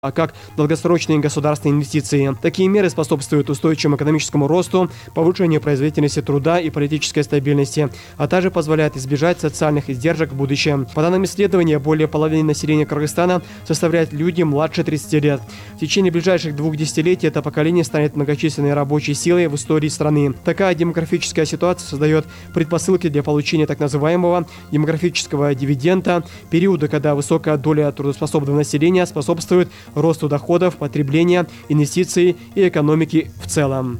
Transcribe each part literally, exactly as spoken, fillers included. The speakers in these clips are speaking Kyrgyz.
а как долгосрочные государственные инвестиции. Такие меры способствуют устойчивому экономическому росту, повышению производительности труда и политической стабильности, а также позволяют избежать социальных издержек в будущем. По данным исследования, более половины населения Кыргызстана составляют люди младше тридцати лет. В течение ближайших двух десятилетий это поколение станет многочисленной рабочей силой в истории страны. Такая демографическая ситуация создает предпосылки для получения так называемого демографического дивиденда, периода, когда высокая доля трудоспособного населения способствует росту доходов, потребления, инвестиций и экономики в целом.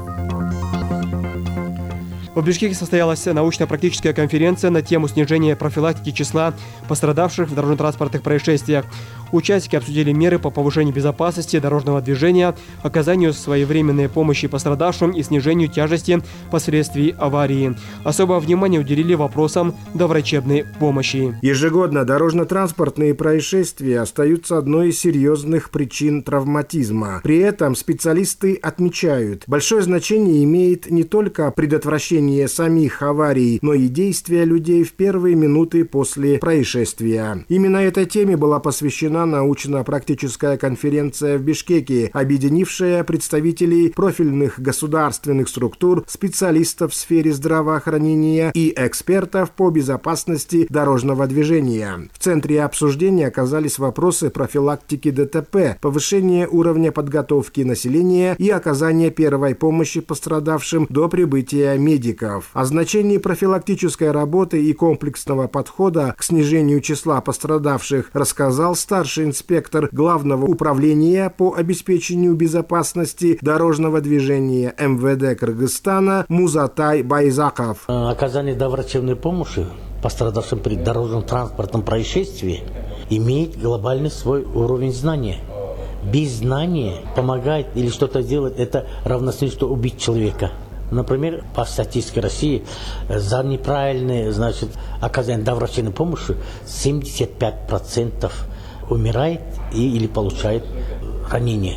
В Бишкеке состоялась научно-практическая конференция на тему снижения профилактики числа пострадавших в дорожно-транспортных происшествиях. Участники обсудили меры по повышению безопасности дорожного движения, оказанию своевременной помощи пострадавшим и снижению тяжести последствий аварии. Особое внимание уделили вопросам доврачебной помощи. Ежегодно дорожно-транспортные происшествия остаются одной из серьезных причин травматизма. При этом специалисты отмечают, большое значение имеет не только предотвращение самих аварий, но и действия людей в первые минуты после происшествия. Именно этой теме была посвящена научно-практическая конференция в Бишкеке, объединившая представителей профильных государственных структур, специалистов в сфере здравоохранения и экспертов по безопасности дорожного движения. В центре обсуждения оказались вопросы профилактики ДТП, повышения уровня подготовки населения и оказания первой помощи пострадавшим до прибытия медиков. О значении профилактической работы и комплексного подхода к снижению числа пострадавших рассказал старший инспектор Главного управления по обеспечению безопасности дорожного движения эм вэ дэ Кыргызстана Музатай Байзаков. Оказание доврачебной помощи пострадавшим при дорожном транспортном происшествии имеет глобальный свой уровень знания. Без знания помогать или что-то делать, это равносильно, что убить человека. Например, по статистике России за неправильное, значит, оказание доврачебной помощи семьдесят пять процентов умирает и, или получает ранение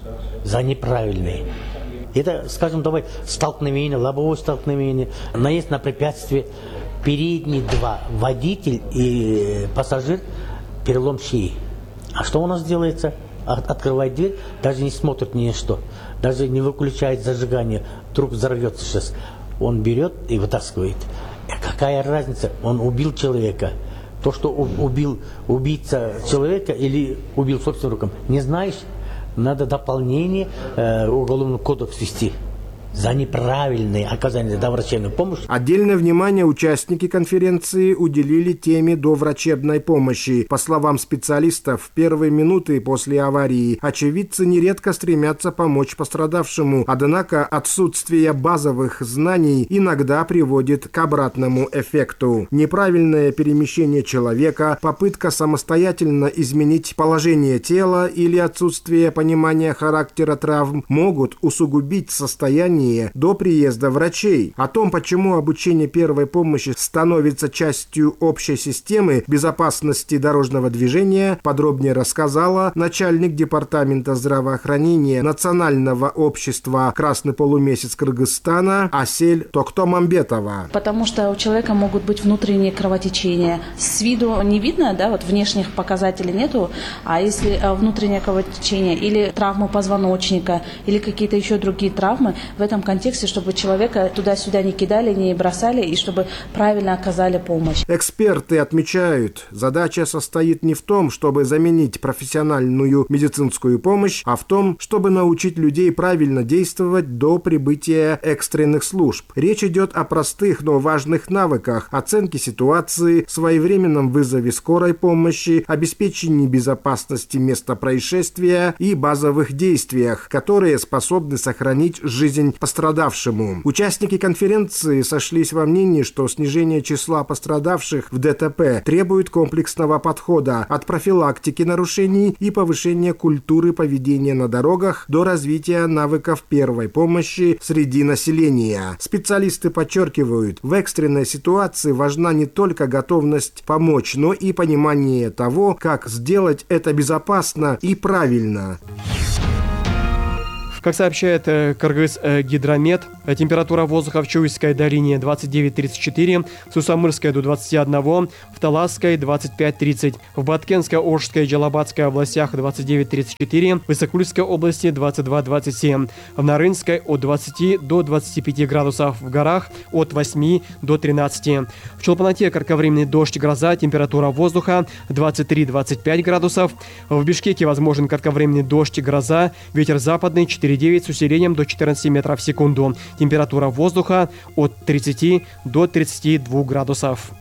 за неправильные. Это, скажем, давай, столкновение, лобовое столкновение, наезд на препятствие, передние два, водитель и пассажир, перелом шеи. А что у нас делается? Открывает дверь, даже не смотрит ни на что, даже не выключает зажигание, вдруг взорвется сейчас. Он берет и вытаскивает. Какая разница? Он убил человека. То, что убил убийца человека или убил собственным рукам, не знаешь, надо дополнение э, уголовного кодекса ввести за неправильное оказание доврачебной помощи. Отдельное внимание участники конференции уделили теме доврачебной помощи. По словам специалистов, в первые минуты после аварии очевидцы нередко стремятся помочь пострадавшему, однако отсутствие базовых знаний иногда приводит к обратному эффекту. Неправильное перемещение человека, попытка самостоятельно изменить положение тела или отсутствие понимания характера травм могут усугубить состояние до приезда врачей. О том, почему обучение первой помощи становится частью общей системы безопасности дорожного движения, подробнее рассказала начальник департамента здравоохранения Национального общества «Красный полумесяц Кыргызстана» Асель Токтомамбетова. Потому что у человека могут быть внутренние кровотечения. С виду не видно, да, вот внешних показателей нету, а если внутреннее кровотечение или травмы позвоночника, или какие-то еще другие травмы, в В этом контексте, чтобы человека туда-сюда не кидали, не бросали, и чтобы правильно оказали помощь. Эксперты отмечают, задача состоит не в том, чтобы заменить профессиональную медицинскую помощь, а в том, чтобы научить людей правильно действовать до прибытия экстренных служб. Речь идет о простых, но важных навыках: оценке ситуации, своевременном вызове скорой помощи, обеспечении безопасности места происшествия и базовых действиях, которые способны сохранить жизнь пострадавшему. Участники конференции сошлись во мнении, что снижение числа пострадавших в ДТП требует комплексного подхода от профилактики нарушений и повышения культуры поведения на дорогах до развития навыков первой помощи среди населения. Специалисты подчеркивают, в экстренной ситуации важна не только готовность помочь, но и понимание того, как сделать это безопасно и правильно. Как сообщает Кыргызгидромет, Температура воздуха в Чуйской долине двадцать девять тридцать четыре, в Сусамырской до двадцати одного, в Таласской двадцать пять тридцать, в Баткенской, Ошской и Джалабадской областях двадцать девять тридцать четыре, в Исакульской области двадцать два двадцать семь, в Нарынской от двадцати до двадцати пяти градусов, в горах от восьми до тринадцати. В Чолпанате кратковременный дождь, гроза, температура воздуха двадцать три двадцать пять градусов, в Бишкеке возможен кратковременный дождь, гроза, ветер западный четыре девять с усилением до четырнадцати метров в секунду, температура воздуха от тридцати до тридцати двух градусов.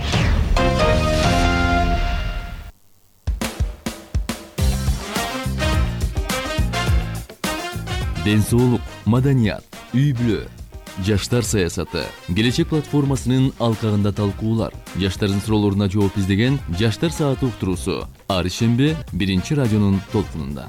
Ден соолук, маданият, үй-бүлө, жаштар саясаты, келечек платформасынын алкагында талкуулар, жаштардын суроолоруна жооп издеген Жаштар сааты уктуруусу ар шембе биринчи радионун толкунунда.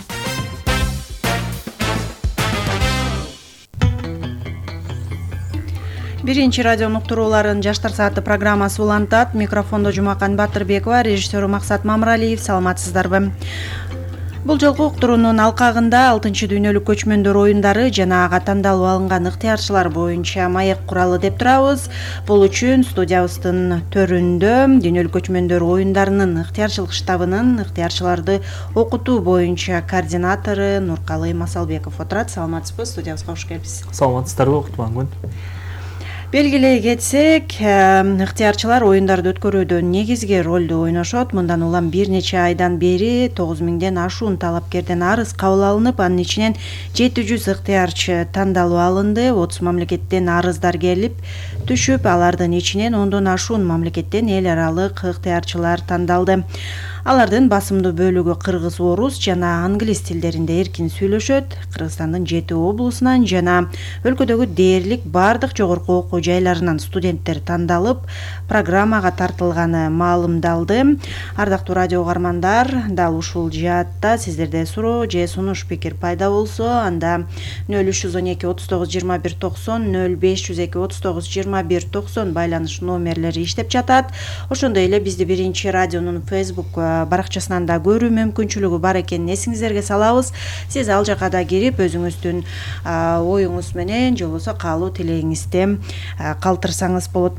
Биринчи радионун уктурууларын Жаштар сааты программасы улантат. Микрофондо Жумакан Батырбекова, режиссеру Максат Мамралиев. Саламатсыздарбы? Бул жолку уктуруунун алкагында алтынчы дүйнөлүк көчмөндөр оюндары жана ага тандалып алынган ыктыярчылар боюнча маек куралы деп турабыз. Бул үчүн студиябыздын төрүндө дүйнөлүк көчмөндөр оюндарынын ыктыярчылык штабынын ыктыярчыларды окутуу боюнча координатору Нуркалы Масалбеков отурат. Саламатсызбы? Студиябызга кош келипсиз. Саламатсыздарбы? Уктубаңбын. Белгилей кетсек, ыктыярчылар оюндарды өткөрүүдө негизги ролду ойношот. Мындан улам бир нече айдан бери тогуз миңден ашуун талапкерден арыз кабыл алынып, анын ичинен жети жүз ыктыярчы тандалып алынды. отуз мамлекеттен арыздар келип түшүп, алардын ичинен ондон ашуун мамлекеттен эл аралык ыктыярчылар тандалды. Алардын басымдуу бөлүгү кыргыз, орус жана англис тилдеринде эркин сүйлөшөт. Кыргызстандын жети облусунан жана өлкөдөгү дээрлик бардык жогорку окуу жайларынан студенттер тандалып, программага тартылганы маалымдалды. Ардактуу радио угармандар, дал ушул жаатта сиздерде суроо же сунуш пикир пайда болсо, анда нөл үч жүз он эки отуз тогуз жыйырма бир токсон, нөл беш жүз эки отуз тогуз жыйырма бир токсон байланыш номерлери иштеп жатат. Ошондой эле бизди биринчи радионун Facebook баракчасынан да көрүү мүмкүнчүлүгү бар экенин эсиңиздерге салабыз. Сиз ал жака да кирип өзүңүздүн оюңуз менен же болбосо каалоо тилегиңизди калтырсаңыз болот.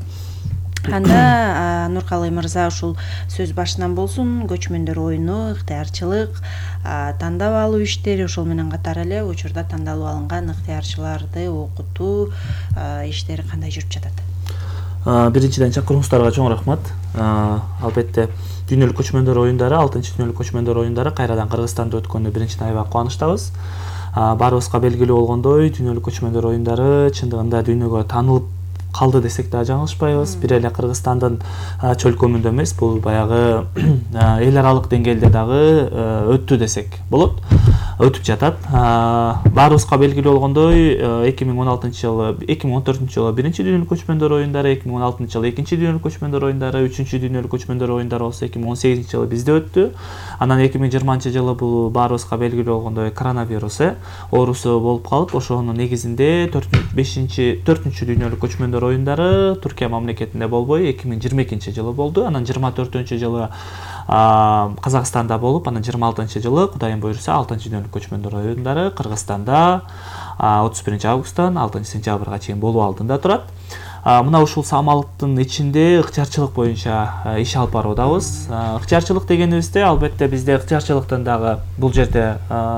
Анда Нуркалы мырза ушул сөз башынан болсун. Көчмөндөр оюну, ыктыярчылык, тандап алуу иштери, ошол менен катар эле учурда тандалып алынган ыктыярчыларды окутуу иштери кандай жүрүп жатат? Биринчиден чакыруңуздарга чоң рахмат. Албетте дүйнөлүк көчмөндөр оюндары, алтынчы дүйнөлүк көчмөндөр оюндары кайрадан Кыргызстанда өткөнүнө биринчиден аябай кубанычтабыз. Баарыбызга белгилүү болгондой, дүйнөлүк көчмөндөр оюндары чындыгында дүйнөгө таанылып калды десек да жаңылышпайбыз. Бир эле Кыргызстандын чөлкөмүндө эмес, бул баягы эл аралык деңгээлде дагы өттү десек болот. Өтүп жатат. Баарыбызга белгилүү болгондой, эки миң он алтынчы жылы, эки миң он төртүнчү жылы биринчи дүйнөлүк көчмөндөр оюндары, эки миң он алтынчы жылы экинчи дүйнөлүк көчмөндөр оюндары, үчүнчү дүйнөлүк көчмөндөр оюндары болсо эки миң он сегизинчи жылы бизде өттү. Анан эки миң жыйырманчы жылы бул баарыбызга белгилүү болгондой коронавирус оорусу болуп калып, ошонун негизинде бешинчи төртүнчү дүйнөлүк көчмөндөр оюндары Түркия мамлекетинде болбой эки миң жыйырма экинчи жылы болду. Анан жыйырма төртүнчү жылы Казакстанда болуп, анан жыйырма алтынчы жылы Кудайым буйруса алтынчы дүйнөлүк көчмөндөр оюндары Кыргызстанда отуз биринчи августтан алтынчы сентябрга чейин болуу алдында турат. Мына ушул самалыктын ичинде ыктыярчылык боюнча иш алып баруудабыз. Ыктыярчылык дегенибизде албетте бизде ыктыярчылыктын дагы бул жерде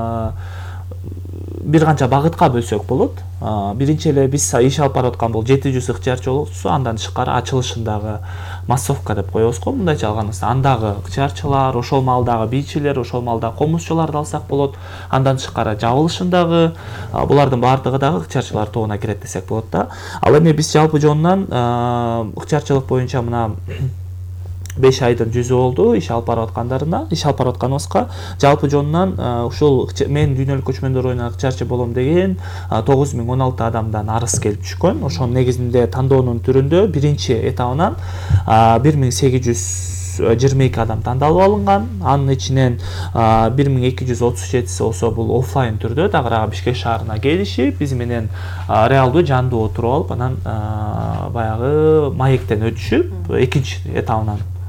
бир канча багытка бөлсөк болот. Биринчи эле биз иш алып барып аткан бул жети жүз ыктыярчылык, андан тышкары ачылышындагы массовка деп коебуз го. Мындайча алганда андагы ыктыярчылар, ошол маалдагы бийчилер, ошол маалдагы комузчуларды алсак болот. Андан тышкары жабылышындагы булардын баардыгы дагы ыктыярчылар тобуна кирет десек болот да. Ал эми биз жалпы жонунан ыктыярчылык боюнча мына беш айдын жүзү болду иш алып барып аткандарына, иш алып барып атканыбызга. Жалпы жонунан ушул мен дүйнөлүк көчмөндөр оюнуна ыктыярчы болом деген тогуз миң он алты адамдан арыз келип түшкөн. Ошонун негизинде тандоонун түрүндө биринчи этабынан бир миң сегиз жүз жыйырма эки адам тандалып алынган. Анын ичинен бир миң эки жүз отуз жетиси болсо бул оффлайн түрдө дагы Бишкек шаарына келишип, биз менен реалдуу жандуу отуруп алып, анан баягы маектен өтүшүп, экинчи этабынан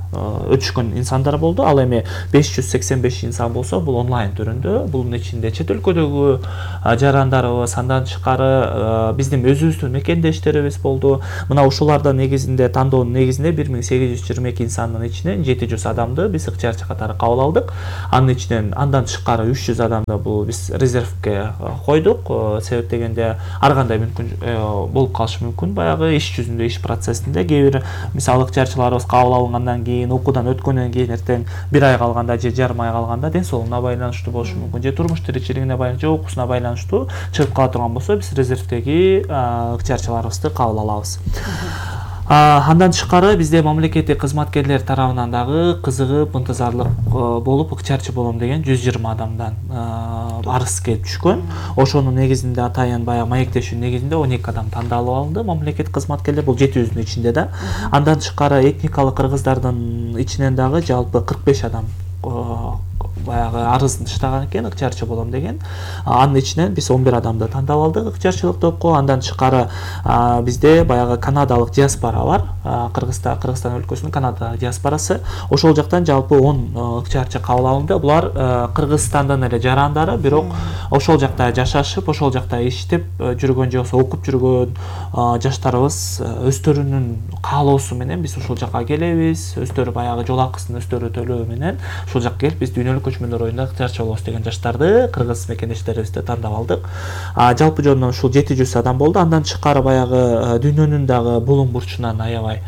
өтүшкөн инсандар болду. Ал эми беш жүз сексен беш инсан болсо, бул онлайн түрүндө. Бунун ичинде чет өлкөдөгү жарандарыбыз, андан тышкары биздин өзүбүздүн мекендештерибиз болду. Мына ушулардан негизинде, тандоонун негизинде бир миң сегиз жүз жыйырма эки инсандын ичинен жети жүз адамды биз ыктыярчы катары кабыл алдык. Анын ичинен андан тышкары үч жүз адамды бул биз резервге койдук. Себеп дегенде ар кандай мүмкүн болуп калышы мүмкүн. Баягы иш жүзүндө, иш процессинде кээ бир мисалы ыктыярчыларыбыз кабыл алынгандан кийин, окуудан өткөндөн кийин эртең бир ай калганда же жарым ай калганда ден соолугуна байланыштуу болушу мүмкүн, же турмуш тиричилигине байланыштуу, же окуусуна байланыштуу чыгып кала турган болсо, биз резервдеги ыктыярчыларыбызды кабыл алабыз. Андан тышкары бизде мамлекеттик кызматкерлер тарабынан дагы кызыгып, ынтызарлык болуп ыктыярчы болом деген жүз жыйырма адамдан арыз келип түшкөн. Ошонун негизинде атайын баягы маектешүүнүн негизинде он эки адам тандалып алынды. Мамлекеттик кызматкерлер бул жети жүздүн ичинде да. Андан тышкары этникалык кыргыздардын ичинен дагы жалпы кырк беш адам баягы арызын таштаган экен, ыктыярчы болом деген. Анын ичинен биз он бир адамды тандап алдык ыктыярчылык топко. Андан тышкары бизде баягы канадалык диаспора бар. Кыргызстан Кыргызстан өлкөсүнүн Канада диаспорасы. Ошол жактан жалпы он ыктыярчы кабыл алынды. Булар Кыргызстандын эле жарандары, бирок ошол жакта жашашып, ошол жакта иштеп жүргөн же болбосо окуп жүргөн жаштарыбыз өздөрүнүн каалоосу менен биз ушул жакка келебиз. Өздөрү баягы жол акысын өздөрү төлөө менен ушул жакка келип биз дүйнөлүк көчмөндөр оюнда ыктыярчы болобуз деген жаштарды, кыргыз мекендештерибизди тандап алдык. Жалпы жөнүнөн ушул жети жүз адам болду. Андан тышкары баягы дүйнөнүн дагы булуң бурчунан аябай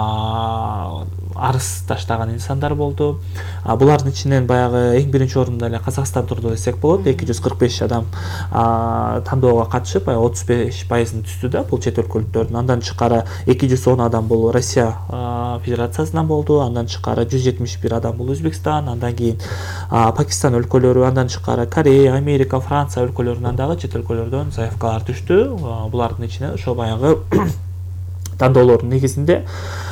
арыз таштаган инсандар болду. Булардын ичинен баягы эң биринчи орунда эле Казакстан турду десек болот. эки жүз кырк беш адам тандоого катышып, отуз беш пайызын түздү да, бул чет өлкөлүктөрдүн. Андан тышкары эки жүз он адам бул Россия Федерациясынан болду. Андан тышкары жүз жетимиш бир адам бул Өзбекстан, андан кийин Пакистан өлкөлөрү, андан тышкары Корея, Америка, Франция өлкөлөрүнөн дагы чет өлкөлөрдөн заявкалар түштү. Булардын ичинен ошо баягы тандоолордун негизинде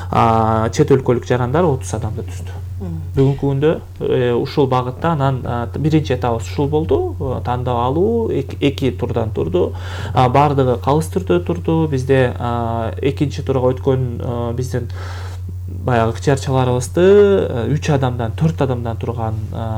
чет өлкөлүк жарандар отуз адамды түздү. Бүгүнкү күндө ушул багытта анан биринчи этабыбыз ушул болду. Тандап алуу эки турдан турду. Бардыгы калыс түрдө турду. Бизде экинчи турга өткөн биздин баягы ыктыярчыларыбызды үч адамдан төрт адамдан турган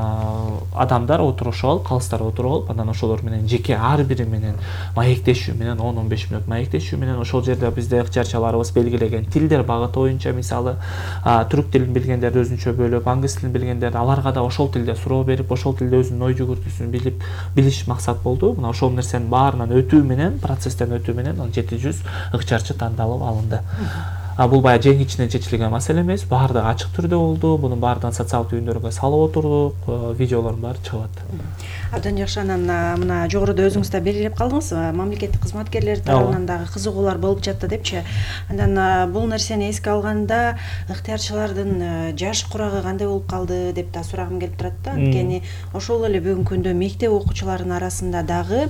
адамдар отурушуп алып, калыстар отуруп алып, анан ошолор менен жеке ар бири менен маектешүү менен он он беш мүнөт маектешүү менен ошол жерде бизде ыктыярчыларыбыз белгилеген тилдер багыты боюнча, мисалы түрк тилин билгендерди өзүнчө бөлүп, англис тилин билгендерди аларга да ошол тилде суроо берип, ошол тилде өзүнүн ой жүгүртүүсүн билип билиш максат болду. Мына ошол нерсенин баарынан өтүү менен, процесстен өтүү менен жети жүз ыктыярчы тандалып алынды. Бул баягы жең ичинен чечилген маселе эмес, баардыгы ачык түрдө болду. Мунун баардыгын социалдык түйүндөргө салып отурдук, видеолордун баары чыгып атты. Абдан жакшы. Анан мына жогоруда өзүңүз да белгилеп калдыңыз, мамлекеттик кызматкерлер тарабынан дагы кызыгуулар болуп жатты депчи. Андан бул нерсени эске алганда ыктыярчылардын жаш курагы кандай болуп калды деп да сурагым келип турат да. Анткени ошол эле бүгүнкү күндө мектеп окуучуларынын арасында дагы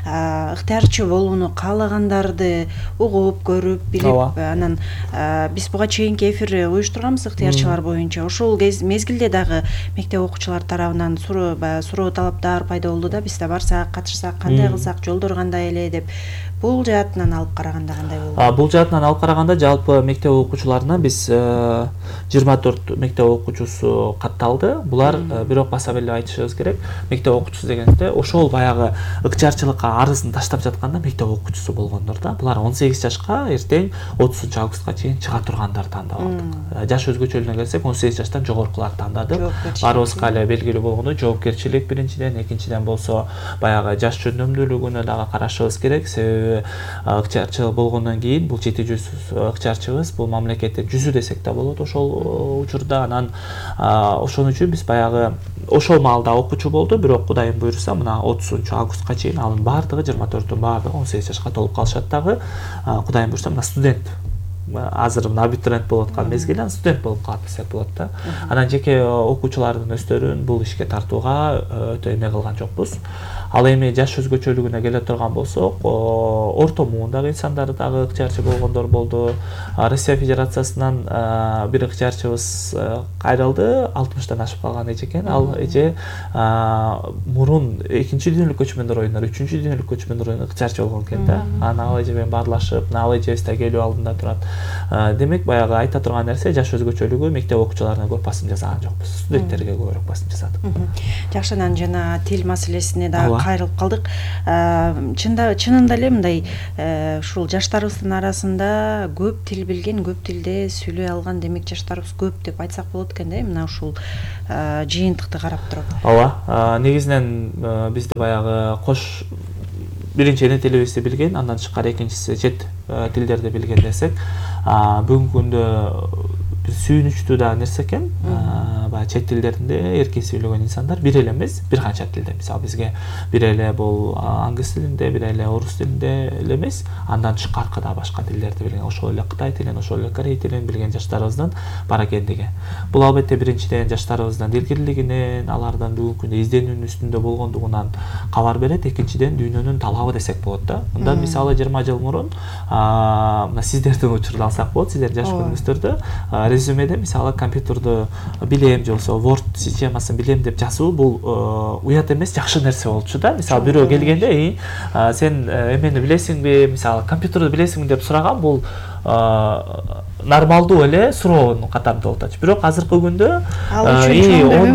ыктыярчы болууну каалагандарды угуп, көрүп, билип, анан биз буга чейинки эфир уюштурганбыз ыктыярчылар боюнча. Ошол мезгилде дагы мектеп окуучулары тарабынан суроо талаптар пайда болду да, биз да барсак, катышсак, кандай кылсак, жолдор кандай эле деп. Бул жаатынан алып караганда кандай болду? Бул жаатынан алып караганда жалпы мектеп окуучуларына биз жыйырма төрт мектеп окуучусу катталды. Булар бирок баса беле айтышыбыз керек, мектеп окуучусу дегенде ошол баягы ыктыярчылыкка арызын таштап жатканда мектеп окуучусу болгондор да. Булар он сегиз жашка эртең отузунчу августка чейин чыга тургандар тандап алдык. Жаш өзгөчөлүгүнө келсек, он сегиз жаштан жогоркуларды тандадык. Баарыбызга эле белгилүү болгону жоопкерчилик биринчиден, экинчиден болсо баягы жаш жөндөмдүүлүгүнө дагы карашыбыз керек. Себеби ыктыярчы болгондон кийин бул жети жүз ыктыярчыбыз бул мамлекеттин жүзү десек да болот ошол учурда. Анан ошон үчүн биз баягы ошол маалда окуучу болду, бирок Кудайым буйруса мына отузунчу августка чейин анын баардыгы жыйырма төрттүн баардыгы он сегиз жашка толуп калышат дагы. Кудайым буйруса мына студент, азыр мына абитуриент болуп аткан мезгилде студент болуп калат десек болот да. Анан жеке окуучулардын өздөрүн бул ишке тартууга өтө эме кылган жокпуз. Ал эми жаш өзгөчөлүгүнө келе турган болсок, орто муундагы инсандар дагы ыктыярчы болгондор болду. Россия Федерациясынан бир ыктыярчыбыз кайрылды, алтымыштан ашып калган эже экен. Ал эже мурун экинчи дүйнөлүк көчмөндөр оюндар, үчүнчү дүйнөлүк көчмөндөр оюнунда ыктыярчы болгон экен да. Анан ал эже менен баарлашып, ал эжебиз да келүү алдында турат. Демек баягы айта турган нерсе жаш өзгөчөлүгү мектеп окуучуларына көп басым жасаган жокпуз, студенттерге көбүрөөк басым жасадык. Жакшы, анан жана тил маселесине да кайрылып калдык. Чында чынында эле мындай ушул жаштарыбыздын арасында көп тил билген, көп тилде сүйлөй алган демек жаштарыбыз көп деп айтсак болот экен да, мына ушул жыйынтыкты карап туруп. Ооба, негизинен бизде баягы кош биринчи эне тилибизди билген, андан тышкары экинчиси чет тилдерди билген десек, бүгүнкү күндө сүйүнүчтүү да нерсе экен. Баягы чет тилдеринде эркин сүйлөгөн инсандар бир эле эмес, бир канча тилде. Мисалы бизге бир эле бул англис тилинде, бир эле орус тилинде эле эмес, андан тышкаркы да башка тилдерди билген, ошол эле кытай тилин, ошол эле корей тилин билген жаштарыбыздын бар экендиги. Бул албетте биринчиден жаштарыбыздын дилгирлигинен, алардын бүгүнкү күндө изденүүнүн үстүндө болгондугунан кабар берет. Экинчиден дүйнөнүн талабы десек болот да. Мындан мисалы жыйырма жыл мурун мына сиздердин учурду алсак болот, сиздер жаш күнүңүздөрдө резюмеде мисалы компьютерду билем же болбосо Word системасын билем деп жазуу бул уят эмес, жакшы нерсе болчу да. Мисалы бирөө келгенде сен эмени билесиңби, мисалы компьютерди билесиңби деп сураган, бул нормалдуу эле суроонун катарында болот. Бирок азыркы күндө он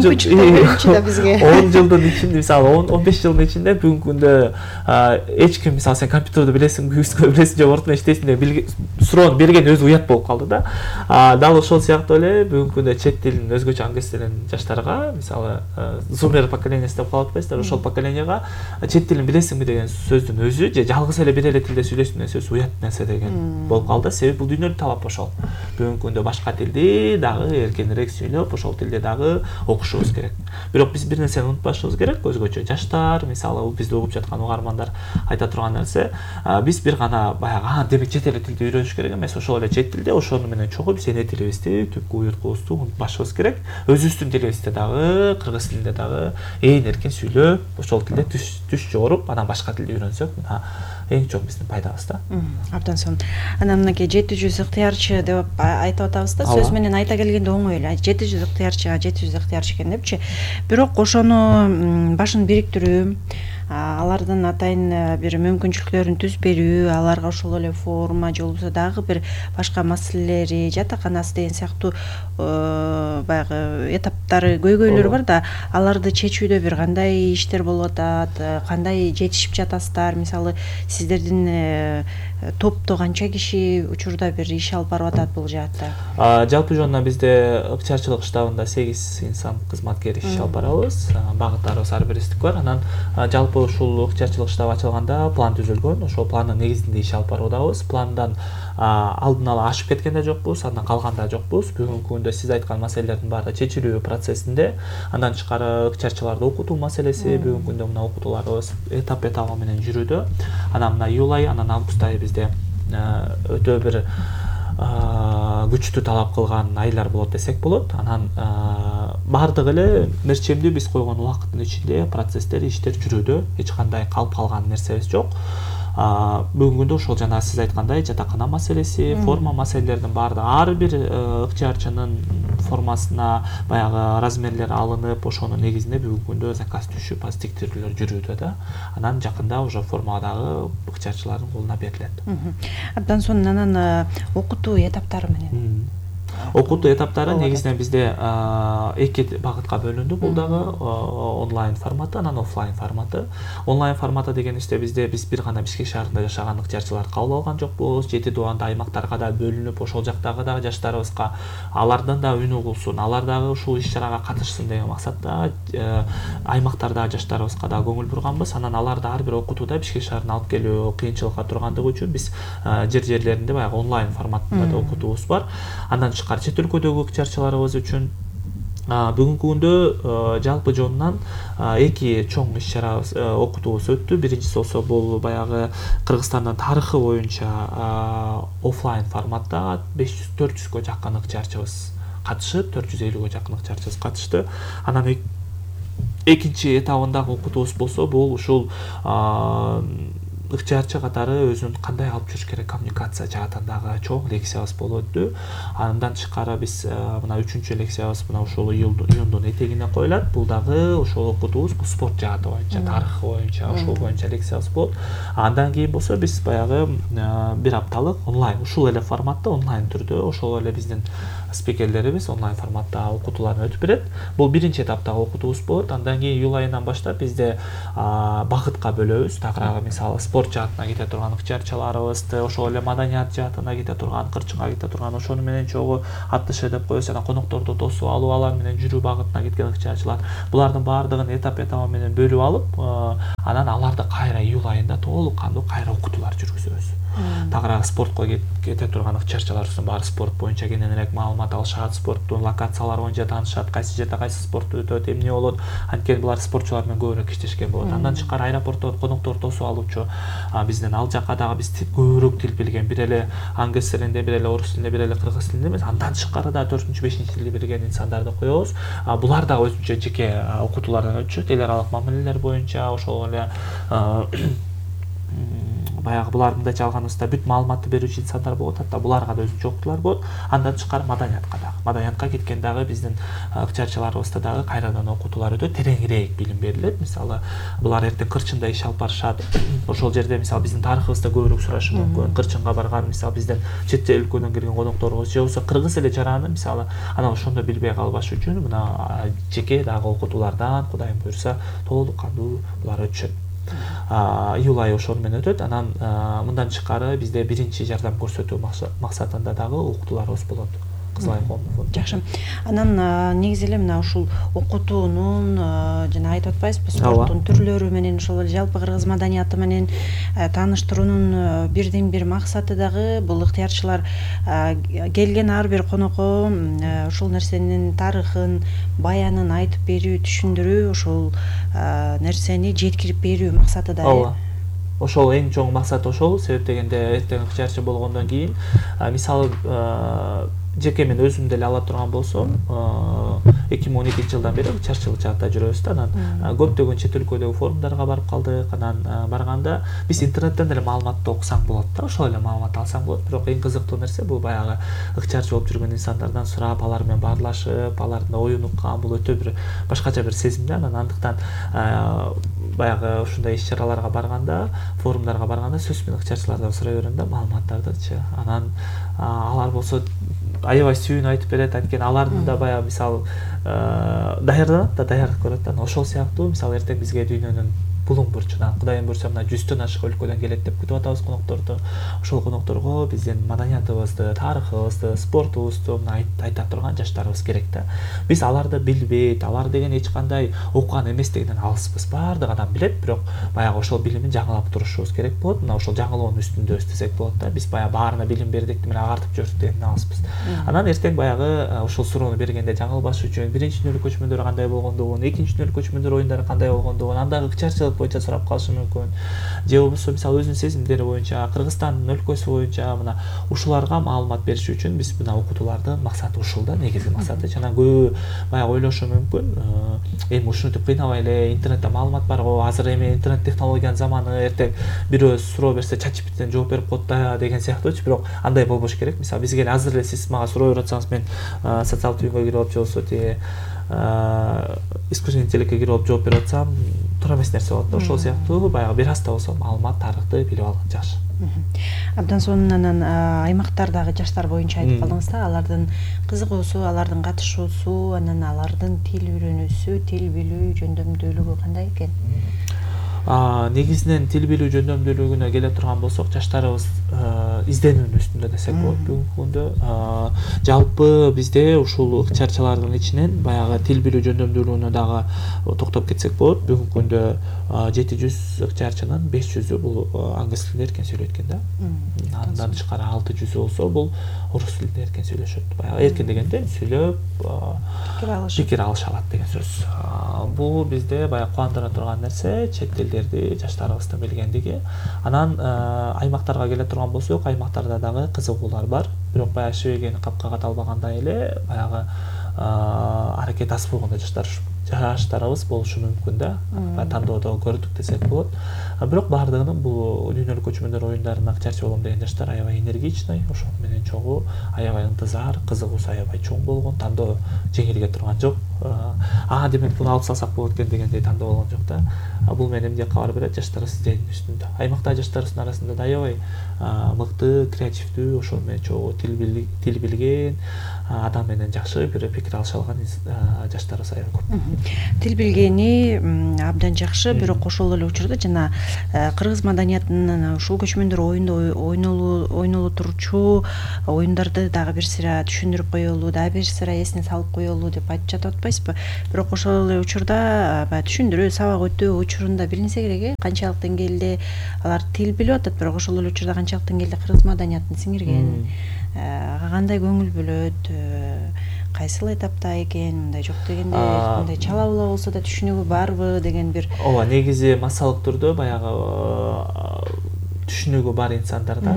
жылдын ичинде, мисалы он беш жылдын ичинде бүгүнкү күндө эч ким мисалы сен компьютерди билесиңби, билесиң же Word менен иштейсиң деп суроону берген өзү уят болуп калды да. Дал ошол сыяктуу эле бүгүнкү күндө чет тилин, өзгөчө англис тилин жаштарга, мисалы зумер поколениясы деп калып атпайсыздар, ошол поколенияга чет тилин билесиңби деген сөздүн өзү же жалгыз эле бир эле тилде сүйлөшсүң деген сөз уят нерсе деген болуп калды. Себеби бул дүйнөлүк талап ошол. Бүгүнкү күндө башка тилди дагы эркинирээк сүйлөп, ошол тилде дагы окушубуз керек. Бирок биз бир нерсени унутпашыбыз керек, өзгөчө жаштар, мисалы бизди угуп жаткан угармандар айта турган нерсе, биз бир гана баягы демек чет эле тилди үйрөнүш керек эмес, ошол эле чет тилде ошону менен чогуу биз эне тилибизди, түпкү уюртуубузду унутпашыбыз керек. Өзүбүздүн тилибизде дагы, кыргыз тилинде дагы ээн эркин сүйлөп, ошол тилде түш жогоруп, анан башка тилди үйрөнсөк, эң чоң биздин пайдабыз да. Абдан сонун. Анан мынакей жети жүз ыктыярчы деп айтып атабыз да, сөз менен айта келгенде оңой эле. жети жүз ыктыярчыга жети жүз ыктыярчы экен депчи. Бирок ошону башын бириктирүү, алардын атайын бир мүмкүнчүлүктөрүн түзүп берүү, аларга ошол эле форма же болбосо дагы бир башка маселелери, жатаканасы деген сыяктуу баягы этаптары, көйгөйлөр бар да, аларды чечүүдө бир кандай иштер болуп атат, кандай жетишип жатасыздар? Мисалы сиздердин топто канча киши учурда бир иш алып барып атат бул жаатта? Жалпы жонуна бизде ыкчарчылык штабында сегиз инсан кызматкер иш алып барабыз. Багыттарыбыз ар биристик бар. Анан жалпы ушул ыкчарчылык штабы ачылганда план түзүлгөн. Ошол пландын негизинде иш алып баруудабыз. Пландан алдын ала ашып кеткен да жокпуз, андан калган да жокпуз. Бүгүнкү күндө сиз айткан маселелердин баары чечилүү процессинде. Андан тышкары ыкчарчыларды окутуу маселеси, бүгүнкү күндө мына окутууларыбыз этап этабы менен жүрүүдө. Анан мына июль айы, анан август айы бизде өтө бир күчтүү талап кылган айлар болот десек болот. Анан бардык эле мерчемдүү биз койгон убакыттын ичинде процесстер, иштер жүрүүдө, эч кандай калып калган нерсебиз жок. Бүгүнкү күндө ошол жана сиз айткандай жатакана маселеси, форма маселелеринин баардыгы ар бир ыкчарчынын формасына баягы размерлер алынып, ошонун негизинде бүгүнкү күндө заказ түшүп, аз тиктирүүлөр жүрүүдө да. Анан жакында уже форма дагы ыкчарчылардын колуна берилет. Абдан сонун. Анан окутуу этаптары менен окутуу этаптары негизинен бизде эки багытка бөлүндү. Бул дагы онлайн форматы, анан офлайн форматы. Онлайн форматы деген иште бизде биз бир гана Бишкек шаарында жашаган ыкчарчыларды кабыл алган жокпуз. Жети дубанда аймактарга да бөлүнүп, ошол жактагы дагы жаштарыбызга алардан да үн угулсун, алар дагы ушул иш-чарага катышсын деген максатта аймактардагы жаштарыбызга да көңүл бурганбыз. Анан аларды ар бир окутууда Бишкек шаарына алып келүү кыйынчылыкка тургандыгы үчүн биз жер-жерлеринде баягы онлайн форматында да окутуубуз бар. Андан чет өлкөдөгү ыкчарчыларыбыз үчүн бүгүнкү күндө жалпы жонунан эки чоң иш-чара окутуубуз өттү. Биринчиси болсо бул баягы Кыргызстандын тарыхы боюнча офлайн форматта беш жүз төрт жүзгө жакын ыкчарчыбыз катышып, төрт жүз элүүгө жакын ыкчарчыбыз катышты. Анан экинчи этабындагы окутуубуз болсо бул ушул ыктыярчы катары өзүн кандай алып жүрүш керек коммуникация жаатан дагы чоң лекциябыз болуп өттү. Андан тышкары биз мына үчүнчү лекциябыз мына ушул июндун этегине коюлат. Бул дагы ошол окутуубуз бул спорт жааты боюнча, тарых боюнча, ошол боюнча лекциябыз болот. Андан кийин болсо биз баягы бир апталык онлайн, ушул эле форматта онлайн түрдө ошол эле биздин спикерлерибиз онлайн форматта окутууларын өтүп берет. Бул биринчи этаптагы окутуубуз болот. Андан кийин июль айынан баштап бизде багытка бөлөбүз. Тагыраагы мисалы спорт жаатына кете турган ыкчыярчыларыбызды, ошол эле маданият жаатына кете турган, кырчынга кете турган, ошону менен чогуу аттышы деп коебуз, жана конокторду тосуп алып, алар менен жүрүү багытына кеткен ыкчыярчылар. Булардын баардыгын этап этабы менен бөлүп алып, анан аларды кайра июль айында толук кандуу кайра окутуулар жүргүзөбүз. Тагыраагы спортко кете турган ыкчыярчыларыбыздын баары спорт боюнча кененирээк маалымат алышат, спорттун локациялары боюнча таанышат, кайсы жерде кайсы спорт өтөт, эмне болот. Анткени булар спортчулар менен көбүрөөк иштешкен болот. Андан тышкары аэропорттон коноктор тосуп алуучу бизден ал жакка дагы биз көбүрөөк тил билген, бир эле англис тилинде, бир эле орус тилинде, бир эле кыргыз тилинде эмес, андан тышкары да төртүнчү, бешинчи тилди билген инсандарды коебуз. Булар дагы өзүнчө жеке окутуулардан өтүшөт, эл аралык мамилелер боюнча, ошол эле баягы булар мындайча алганыбызда бүт маалыматты берүүчү инсандар болот, атта буларга да өзүнчө окутуулар болот. Андан тышкары маданиятка дагы. Маданиятка кеткен дагы биздин ыкчыярчыларыбызда дагы кайрадан окутуулар өтөт, тереңирээк билим берилет. Мисалы, булар эртең кырчында иш алып барышат. Ошол жерде мисалы биздин тарыхыбызды көбүрөөк сурашы мүмкүн. Кырчынга барган, мисалы бизден чет эл өлкөдөн келген конокторубуз же болбосо кыргыз эле жараны мисалы анан ошондо билбей калбаш үчүн мына жеке дагы окутуулардан Кудайым буйрса толук кандуу булар өтүшөт. Июль айы ошону менен өтөт. Анан мындан тышкары бизде биринчи жардам көрсөтүү максатында дагы окутууларыбыз болот. Кызыл Ай коомдук фонду. Жакшы. Анан негизи эле мына ушул окутуунун жана айтып атпайсызбы, спорттун түрлөрү менен ошол эле жалпы кыргыз маданияты менен тааныштыруунун бирден бир максаты дагы бул ыктыярчылар келген ар бир конокко ушул нерсенин тарыхын, баянын айтып берүү, түшүндүрүү, ошол нерсени жеткирип берүү максаты да. Ооба. Ошол эң чоң максат ошол. Себеп дегенде эртең ыкчыярчы болгондон кийин мисалы жеке мен өзүм деле ала турган болсом, эки миң он экинчи жылдан бери ыкчыярчылык жаатта жүрөбүз да. Анан көптөгөн чет өлкөдөгү форумдарга барып калдык. Анан барганда биз интернеттен деле маалыматты окусаң болот да, ошол эле маалымат алсаң болот. Бирок эң кызыктуу нерсе бул баягы ыкчыярчы болуп жүргөн инсандардан сурап, алар менен баарлашып, алардын оюн уккан, бул өтө бир башкача бир сезим да. Анан андыктан баягы ушундай иш-чараларга барганда, форумдарга барганда сөз менен ыкчыярчылардан сурай берем да маалыматтардычы. Анан алар болсо аябай сүйүүнү айтып берет. Анткени алардын да баягы мисалы даярданат да, даярдык көрөт да. Ошол сыяктуу мисалы эртең бизге дүйнөнүн булуң бурчунан, Кудайым буйрса мына жүздөн ашык өлкөдөн келет деп күтүп атабыз конокторду. Ошол конокторго биздин маданиятыбызды, тарыхыбызды, спортубузду айта турган жаштарыбыз керек да. Биз аларды билбейт, алар деген эч кандай окуган эместигинен алыспыз. Баардык адам билет, бирок баягы ошол билимин жаңылап турушубуз керек болот. Мына ошол жаңылоонун үстүндө иштесек болот да. Биз баягы баарына билим бердик менен агартып жүрдүк дегенден алыспыз. Анан эртең баягы ошол суроону бергенде жаңылбаш үчүн биринчи дүйнөлүк көчмөндөр кандай болгондугун, экинчи дүйнөлүк көчмөндөр оюндары кандай болгондугун, андагы ыкчыярчылык боюнча сурап калышы мүмкүн. Же болбосо мисалы өзүнүн сезимдери боюнча, Кыргызстандын өлкөсү боюнча мына ушуларга маалымат бериш үчүн биз мына окутуулардын максаты ушул да, негизги максаты. Жана көбү баягы ойлошу мүмкүн, эми ушинтип кыйнабай эле интернетте маалымат бар го, азыр эми интернет технологиянын заманы, эртең бирөө суроо берсе ChatGPTден жооп берип коет да деген сыяктуучу. Бирок андай болбош керек. Мисалы бизге азыр эле сиз мага суроо берип атсаңыз, мен социалдык түйүнгө кирип алып, же болбосо тиги искусственный интеллектке кирип алып жооп берип атсам, туура эмес нерсе болот да. Ошол сыяктуу баягы бир аз да болсо маалымат, тарыхты билип алган жакшы. Абдан сонун анан аймактардагы жаштар боюнча айтып калдыңыз да, алардын кызыгуусу, алардын катышуусу, анан алардын тил үйрөнүүсү, тил билүү жөндөмдүүлүгү кандай экен? Негизинен тил билүү жөндөмдүүлүгүнө келе турган болсок, жаштарыбыз изденүүнүн үстүндө десек болот бүгүнкү күндө. Жалпы бизде ушул ыкчыярчылардын ичинен баягы тил билүү жөндөмдүүлүгүнө дагы токтоп кетсек болот. Бүгүнкү күндө жети жүз ыкчыярчынын беш жүзү бул англис тилинде эркен сүйлөйт экен да. Андан тышкары алты жүзү болсо бул орус тилинде эркен сүйлөшөт. Баягы эркен дегенде сүйлөп пикир алыша алат деген сөз. Бул бизде баягы кубандыра турган нерсе, чет тилдерди жаштарыбыздын билгендиги. Анан аймактарга келе турган болсок, аймактарда дагы кызыгуулар бар. Бирок баягы шебегени капкага талбагандай эле баягы аракет аз болгондо жаштар жаштарыбыз болушу мүмкүн да, тандоодо көрдүк десек болот. Бирок баардыгынын бул дүйнөлүк көчмөндөр оюндарына чарчы болом деген жаштар аябай энергичный, ошол менен чогуу аябай ынтызар, кызыгуусу аябай чоң болгон, тандоо жеңилге турган жок. А демек буну алып салсак болот экен дегендей тандоо болгон жок да. Бул менин эмне кабар берет, жаштарыбыз идеянын үстүндө. Аймактагы жаштарыбыздын арасында да аябай мыкты, креативдүү, ошол менен чогуу тил билген, адам менен жакшы бир пикир алыша алган жаштарыбыз аябай көп. Тил билгени абдан жакшы, бирок ошол эле учурда жана кыргыз маданиятынын ушул көчмөндөр оюнда ойноло турчу оюндарды дагы бир сыра түшүндүрүп коелу, дагы бир сыра эсине салып коелу деп айтып жатып атпайсызбы? Бирок ошол эле учурда баягы түшүндүрүү, сабак өтүү учурунда билинсе керек, э, канчалык деңгээлде алар тил билип атат, бирок ошол эле учурда канчалык деңгээлде кыргыз маданиятын сиңирген, кандай көңүл бөлөт, кайсыл этапта экен, мындай жок дегенде, мындай чала була болсо да түшүнүгү барбы деген бир. Ооба, негизи массалык түрдө баягы түшүнүгү бар инсандарда.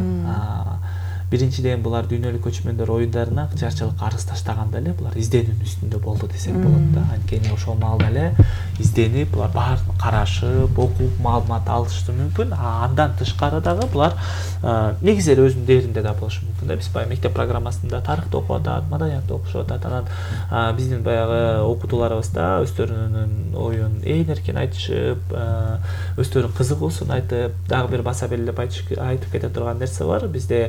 Биринчиден булар дүйнөлүк көчмөндөр оюндарына чарчылык арыз таштаганда эле булар изденүүнүн үстүндө болду десек болот да. Анткени ошол маалда эле изденип, булар баарын карашып, окуп, маалымат алышы мүмкүн. Андан тышкары дагы булар негизи эле өзүнүн дээринде да болушу мүмкүн да. Биз баягы мектеп программасында тарыхты окуп атат, маданиятты окушуп атат. Анан биздин баягы окутууларыбызда өздөрүнүн оюн ээн эркен айтышып, өздөрүнүн кызыгуусун айтып, дагы бир баса белгилеп айтып кете турган нерсе бар. Бизде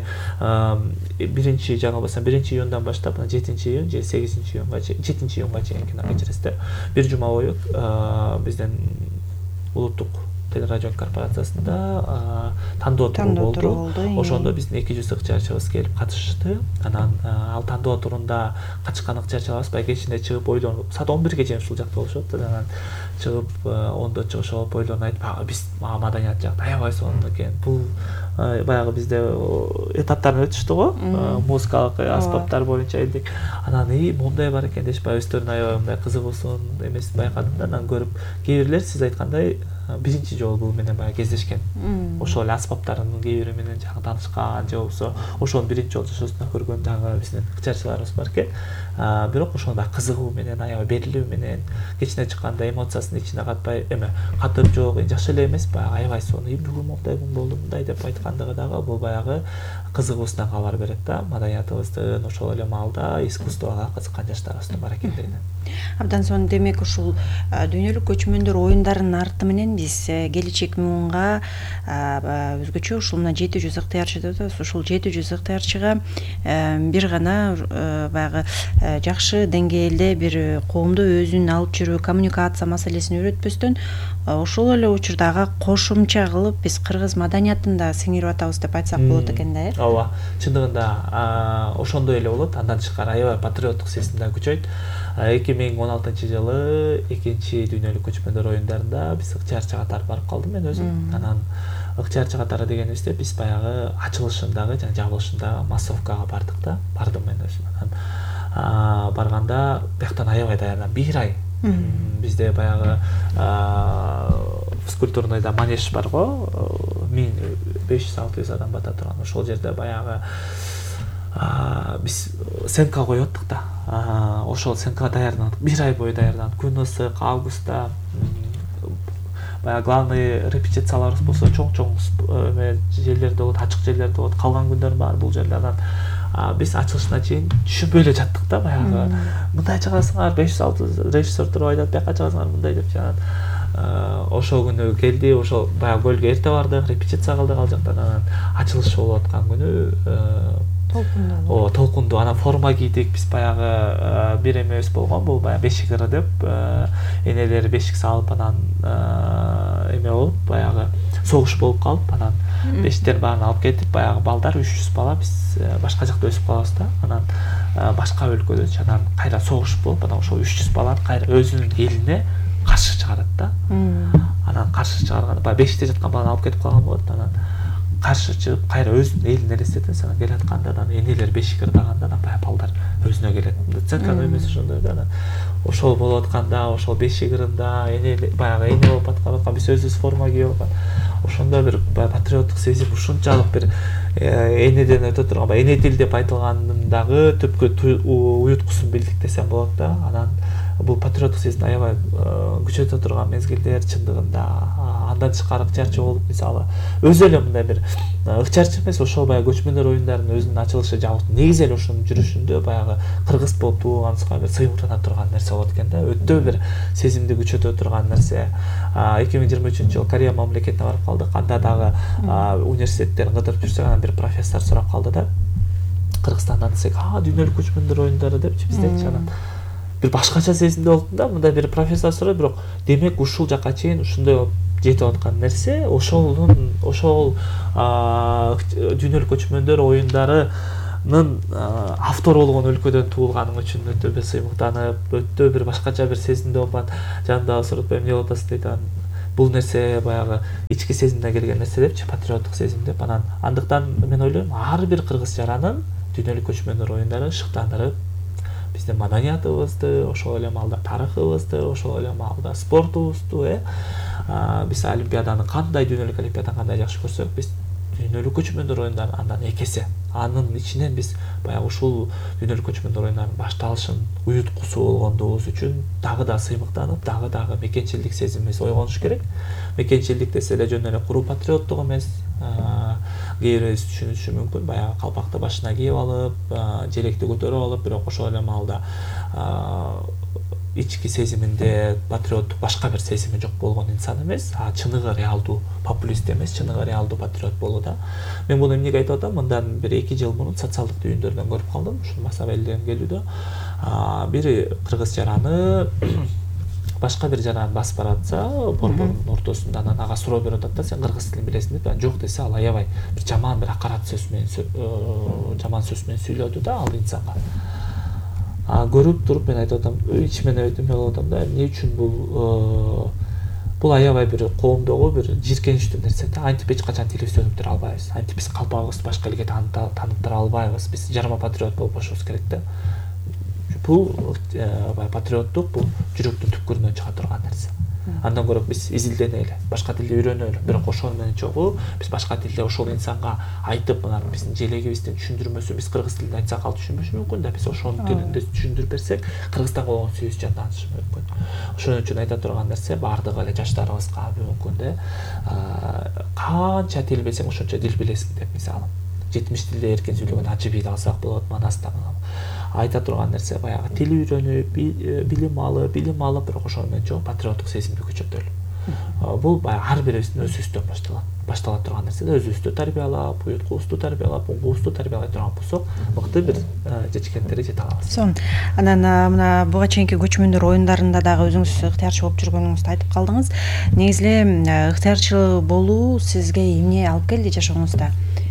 биринчи жаңылбасам биринчи июндан баштап жетинчи июнь же сегизинчи июнга жетинчи июнга чейин кечиресиздер. Бир жума бою биздин улуттук телерадио корпорациясында тандоо туру болду. Ошондо биздин эки жүз ыкчарчыбыз келип катышты. Анан ал тандоо турунда качкан ыкчарчыларыбыз баягы кечинде чыгып ойлонуп, саат он бирге чейин ушул жакта болушот. Анан чыгып ондо чыгышып ойлонуп айтып, биз маданият жакта аябай сонун экен. Бул баягы бизде этаптарын өтүштү го, музыкалык аспаптар боюнча элдик. Анан и мондай бар экен дешип өздөрүнүн аябай мындай кызыгуусун эмесин байкадым да. Анан көрүп, кээ бирлер сиз айткандай биринчи жолу бул менен баягы кездешкен. Ошол эле аспаптарынын кээ бири менен жаңы таанышкан же болбосо ошону биринчи жолу жашоосунда көргөн дагы биздин ыкчарчыларыбыз бар экен. Бирок ошону баягы кызыгуу менен, аябай берилүү менен, кечине чыкканда эмоциясын ичине катпай, эме катып жок, жакшы эле эмес, баягы аябай сонун, бүгүн мондай күн болду, мындай деп айткандыгы дагы бул баягы кызыгуусунан кабар берет да. Маданиятыбыздын ошол эле маалда искусствого кызыккан жаштарыбыздын бар экендигинен. Абдан сонун. Демек ушул дүйнөлүк көчмөндөр оюндарынын арты менен биз келечек муунга өзгөчө ушул мына жети жүз ыктыярчы деп атабыз. Ушул жети жүз ыктыярчыга бир гана баягы жакшы деңгээлде бир коомду өзүн алып жүрүү, коммуникация маселесин үйрөтпөстөн ошол эле учурда ага кошумча кылып биз кыргыз маданиятын да сиңирип атабыз деп айтсак болот экен да, э? Ооба, чындыгында ошондой эле болот. Андан тышкары аябай патриоттук сезим да күчөйт. эки миң он алтынчы жылы экинчи дүйнөлүк көчмөндөр оюндарында биз ыкчарчы катары барып калдым мен өзүм. Анан ыкчарчы катары дегенибизде биз баягы ачылышындагы жана жабылышындагы массовкага бардык да. Бардым мен өзүм. Анан барганда бияктан аябай даярданып бир ай бизде баягы физкультурныйда манеж бар го, миң беш жүз алты жүз адам бата турган. Ошол жерде баягы биз сенка коюп аттык да. Ошол сенка даярданып, бир ай бою даярданып, күн ысык, августта баягы главный репетицияларыбыз болсо чоң-чоң жерлерде болот, ачык жерлерде болот, калган күндөр бар бул жерлерден. Биз ачылышына чейин түшүнбөй эле жаттык да, баягы мындай чыгасыңар, беш жүз алты жүз режиссер туруп айтат, бияка чыгасыңар мындай деп жанат. Ошол күнү келди, ошол баягы көлгө эрте бардык, репетиция кылдык ал жактан. Анан ачылыш болуп аткан күнү толкундуу. О, толкундуу. Анан форма кийдик, биз баягы бир эмебиз болгон, бул баягы бешик ыры деп, энелери бешик салып, анан эме болуп, баягы согуш болуп калып, анан бешиктер баарын алып кетип, баягы балдар үч жүз бала биз башка жакта өсүп калабыз да. Анан башка өлкөдө анан кайра согуш болуп, анан ошол үч жүз баланы кайра өзүнүн элине каршы чыгарат да. Анан каршы чыгарганда баягы бешикте жаткан баланы алып кетип калган болот. Анан каршы чыгып кайра өзүнүн элине элестетет. Анан келатканда анан энелер бешик ырдаганда анан баягы балдар өзүнө келет. Центрный эмеси ошондой да. Анан ошол болуп атканда, ошол бешик ырында эне баягы эне болуп аткан, биз өзүбүз форма кийип алган. Ошондо бир патриоттук сезим, ушунчалык бир энеден өтө турган, эне тил деп айтылгандагы түпкү уюткусун билдик десем болот да. Анан бул патриоттук сезимди аябай күчөтө турган мезгилдер чындыгында. Андан тышкары ыкчарчы болуп, мисалы өзү эле мындай бир ыкчарчы эмес, ошол баягы көчмөндөр оюндарынын өзүнүн ачылышы жабык негизи эле ошонун жүрүшүндө баягы кыргыз болуп туулганыбызга бир сыймыктана турган нерсе болот экен да. Өтө бир сезимди күчөтө турган нерсе. эки миң жыйырма үчүнчү жылы Корея мамлекетине барып калдык. Анда дагы университеттерин кыдырып жүрсөк, анан бир профессор сурап калды да. Кыргызстандан десек, а дүйнөлүк көчмөндөр оюндары депчи биздечи анан бир башкача сезимде болдум да. Мындай бир профессор сурап, бирок демек ушул жака чейин ушундай жетип аткан нерсе, ошолдун ошол дүйнөлүк көчмөндөр оюндарынын автору болгон өлкөдөн туулганым үчүн өтө бир сыймыктанып, өтө бир башкача бир сезимде болуп, жанымдагы сурап, эмне болуп атасыз дейт. Бул нерсе баягы ички сезимден келген нерсе депчи, патриоттук сезим деп. Анан андыктан мен ойлойм, ар бир кыргыз жаранын дүйнөлүк көчмөндөр оюндары шыктандырып, биздин маданиятыбызды, ошол эле маалда тарыхыбызды, ошол эле маалда спортубузду, э биз олимпиаданы кандай дүйнөлүк олимпиаданы кандай жакшы көрсөк, биз дүйнөлүк көчмөндөр оюндарын андан экесе. Анын ичинен биз баягы ушул дүйнөлүк көчмөндөр оюндарынын башталышын уюткусу болгондугубуз үчүн дагы да сыймыктанып, дагы дагы мекенчилдик сезимибиз ойгонуш керек. Мекенчилдик десе эле жөн эле куру патриоттук эмес. Кээ бирөөбүз түшүнүшү мүмкүн, баягы калпакты башына кийип алып, желекти көтөрүп алып, бирок ошол эле маалда ички сезиминде патриоттук башка бир сезими жок болгон инсан эмес, а чыныгы реалдуу популист эмес, чыныгы реалдуу патриот болууда. Мен муну эмнеге айтып атам? Мындан бир эки жыл мурун социалдык түйүндөрдөн көрүп калдым, ушул масабелден келүүдө. Бир кыргыз жараны башка бир жаран басып баратса, борбордун ортосунда анан ага суроо берип атат да, сен кыргыз тилин билесиң деп. Жок десе, ал аябай бир жаман бир акарат сөз менен жаман сөз менен сүйлөдү да ал инсанга. А көрүп туруп мен айтып атам, ичимен эметиме болуп атам да, эмне үчүн бул бул аябай бир коомдогу бир жиркеничтүү нерсе да. Антип эч качан тилибизди өнүктүрө албайбыз. Антип биз калпагыбызды башка элге тааныптыра албайбыз. Биз жарма патриот болуп бошубуз керек да. Бул патриоттук, бул жүрөктүн түпкүрүнөн чыга турган нерсе. Андан көрө биз изилденели, башка тилди үйрөнөлү. Бирок ошол менен чогуу биз башка тилде ошол инсанга айтып, мына биздин желегибиздин түшүндүрмөсү, биз кыргыз тилинде айтсак ал түшүнбөшү мүмкүн да, биз ошонун тилинде түшүндүрүп берсек, Кыргызстанга болгон сүйүүбүз жанданышы мүмкүн. Ошон үчүн айта турган нерсе, бардыгы эле жаштарыбызга мүмкүн да, канча тил билсең, ошончо дил билесиң деп, мисалы. жетимиш тилде эркен сүйлөгөн Ачы бийди алсак болот, Манастан. Айта турган нерсе баягы тил үйрөнүп, билим алып, билим алып, бирок ошол менен чоң патриоттук сезимди күчөтөлү. Бул баягы ар бирибиздин өзүбүздөн башталат. Баштала турган нерсе да, өзүбүздү тарбиялап, уюткубузду тарбиялап, уңгубузду тарбиялай турган болсок, мыкты бир жетишкендерге жете алабыз. Сон, анан мына буга чейинки көчмөндөр оюндарында дагы өзүңүз ыктыярчы болуп жүргөнүңүздү айтып калдыңыз. Негизи эле ыктыярчы болуу сизге эмне алып келди жашооңузда?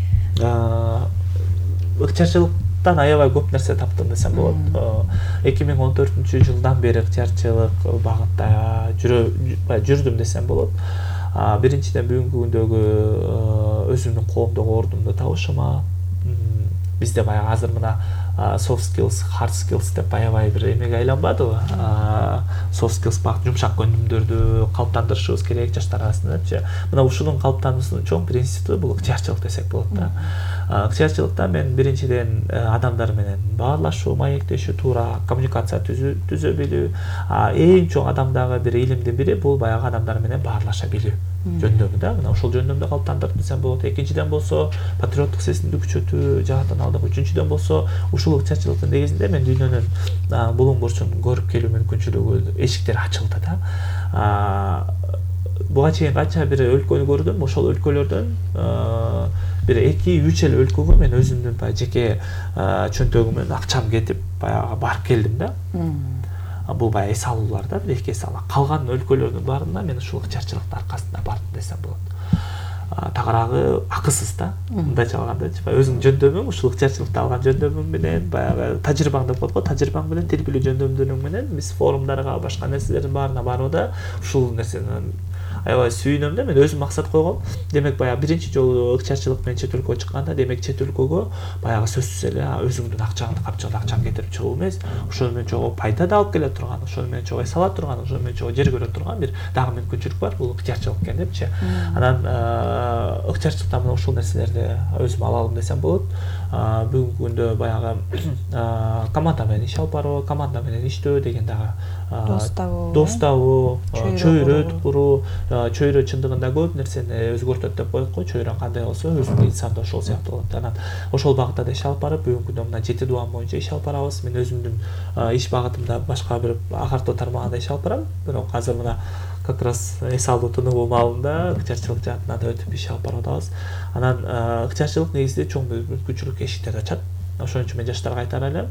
Ыктыярчылыктан аябай көп нерсе таптым десем болот. эки миң он төртүнчү жылдан бери ыктыярчылык багытта жүрдүм десем болот. Биринчиден бүгүнкү күндөгү өзүмдүн коомдогу ордумду табышыма, бизде баягы азыр мына soft skills, hard skills деп аябай бир эмеге айланбадыбы? Soft skills багыт жумшак көндүмдөрдү калыптандырышыбыз керек жаштар арасында депчи. Мына ушунун калыптануусунун чоң принципи бул ыктыярчылык десек болот да. Ыктыярчылыкта мен биринчиден адамдар менен баарлашуу, маектешүү, туура коммуникация түзө билүү. Эң чоң адамдагы бир илимдин бири бул баягы адамдар менен баарлаша билүү. Жөндөмү да, мына ошол жөндөмдү калыптандырып десем болот. Экинчиден болсо патриоттук сезимди күчөтүү жаатан алдык. Үчүнчүдөн болсо ушул ыктыярчылыктын негизинде мен дүйнөнүн булуң бурчун көрүп келүү мүмкүнчүлүгү, эшиктер ачылды да. Буга чейин канча бир өлкөнү көрдүм, ошол өлкөлөрдөн бир эки үч эле өлкөгө мен өзүмдүн баягы жеке чөнтөгүм менен акчам кетип баягы барып келдим да. Бул баягы эс алуулар да, бир эки эс алуу. Калган өлкөлөрдүн баарына мен ушул ыктыярчылыктын аркасында бардым десем болот. Тагыраагы акысыз да, мындайча алганда, өзүмдүн жөндөмүм, ушул ыктыярчылыкта алган жөндөмүм менен, баягы тажрыйбаң деп коет го, тажрыйбаң менен, тил билүү жөндөмдөрүң менен биз форумдарга, башка нерселердин баарына барып да, ушул нерсени аябай сүйүнөм да, мен өзүм максат койгом. Демек баягы биринчи жолу ыкчарчылык менен чет өлкөгө чыкканда, демек чет өлкөгө баягы сөзсүз эле өзүңдүн акчаңды капчыгында акчаң кетирип чыгуу эмес, ошол менен чогуу пайда да алып келе турган, ошол менен чогуу эс ала турган, ошол менен чогуу жер көрө турган бир дагы мүмкүнчүлүк бар, бул ыкчарчылык экен депчи. Анан ыкчарчылыктан мына ушул нерселерди өзүм алалым десем болот. Бүгүнкү күндө баягы команда менен иш алып баруу, команда менен иштөө деген дагы дос табуу, чөйрө куруу, чөйрө чындыгында көп нерсени өзгөртөт деп коет го, чөйрө кандай болсо өзүнүн инсан да ошол сыяктуу болот. Анан ошол багытта да иш алып барып, бүгүнкү күндө мына жети дубан боюнча иш алып барабыз. Мен өзүмдүн иш багытымда башка бир агартуу тармагында иш алып барам, бирок азыр мына как раз эс алуу тыныбуу маалында ыкчарчылык жаатына да өтүп иш алып барып атабыз. Анан ыкчарчылык негизинде чоң мүмкүнчүлүк эшиктерди ачат. Ошон үчүн мен жаштарга айтар элем,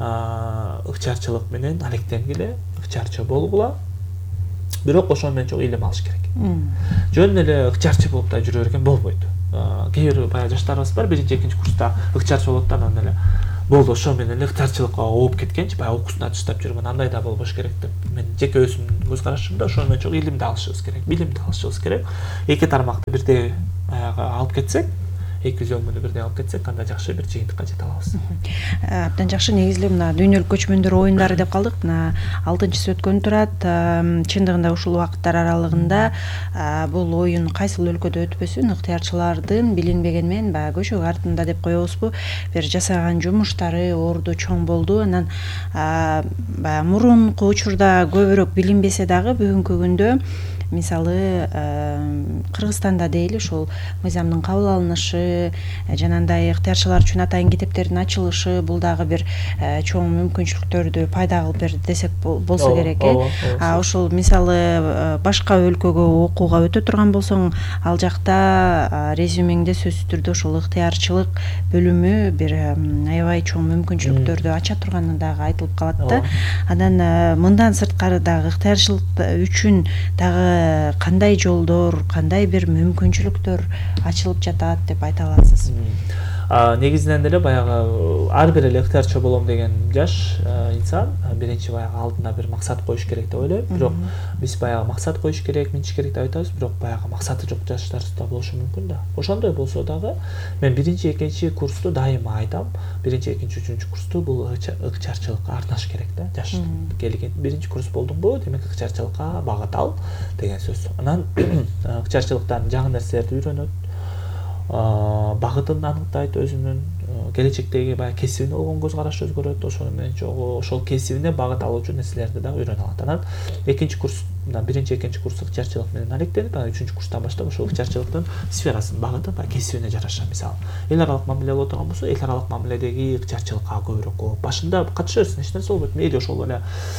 ыкчарчылык менен алектенгиле, ыкчарчы болгула. Бирок ошол менен чогуу илим алыш керек. Жөн эле ыкчарчы болуп да жүрө берген болбойт. Кээ бир баягы жаштарыбыз бар, биринчи экинчи курста ыкчарчы болот да, анан эле болду ошол менен эле ыкчарчылыкка ооп кеткенчи, баягы окуусуна таштап жүргөн, андай да болбош керек деп мен жеке өзүмдүн көз карашымда ошол менен чогуу илимди алышыбыз керек, билимди алышыбыз керек. Эки тармакты бирдей баягы алып кетсек, эки зөңгүнү бирдей алып кетсек, анда жакшы бир жыйынтыкка жете алабыз. Абдан жакшы. Негизи мына дүйнөлүк көчмөндөр оюндары деп калдык. Мына алтынчысы өткөн турат. Чындыгында ушул убакыттар аралыгында бул оюн кайсыл өлкөдө өтпөсүн, ыктыярчылардын билинбеген менен баягы көчөк артында деп коебузбу, бир жасаган жумуштары орду чоң болду. Анан баягы мурунку учурда көбүрөөк билинбесе дагы бүгүнкү күндө мисалы Кыргызстанда дейли ушул мыйзамдын кабыл алынышы, жанагындай ыктыярчылар үчүн атайын китептердин ачылышы, бул дагы бир чоң мүмкүнчүлүктөрдү пайда кылып берди десек болсо керек э. А ошол мисалы башка өлкөгө окууга өтө турган болсоң, ал жакта резюмеңде сөзсүз түрдө ошол ыктыярчылык бөлүмү бир аябай чоң мүмкүнчүлүктөрдү ача турганы дагы айтылып калат да. Анан мындан сырткары дагы ыктыярчылык үчүн дагы кандай жолдор, кандай бир мүмкүнчүлүктөр ачылып жатат деп айта аласыз? Негизинен эле баягы ар бир эле ыктыярчы болом деген жаш инсан биринчи баягы алдына бир максат коюш керек деп ойлойм. Бирок биз баягы максат коюш керек, минтиш керек деп айтабыз, бирок баягы максаты жок жаштарыбыз да болушу мүмкүн да. Ошондой болсо дагы мен биринчи, экинчи курсту дайыма айтам. Биринчи, экинчи, үчүнчү курсту бул ыкчарчылыкка арнаш керек да. Жаш келген биринчи курс болдуңбу, демек ыкчарчылыкка багыт ал деген сөз. Анан ыкчарчылыктан жаңы нерселерди үйрөнөт, багытын аныктайт, өзүнүн келечектеги баягы кесибине болгон көз карашы өзгөрөт, ошол менен чогуу ошол кесибине багыт алуучу нерселерди да үйрөнө алат. Анан экинчи курс, биринчи, экинчи курс ыкчарчылык менен алектенип, анан үчүнчү курстан баштап ошол ыкчарчылыктын сферасын, багытын баягы кесибине жараша, мисалы эл аралык мамиле боло турган болсо, эл аралык мамиледеги ыкчарчылыкка көбүрөөк ооп, башында катыша берсин, эч нерсе болбойт. Мейли ошол эле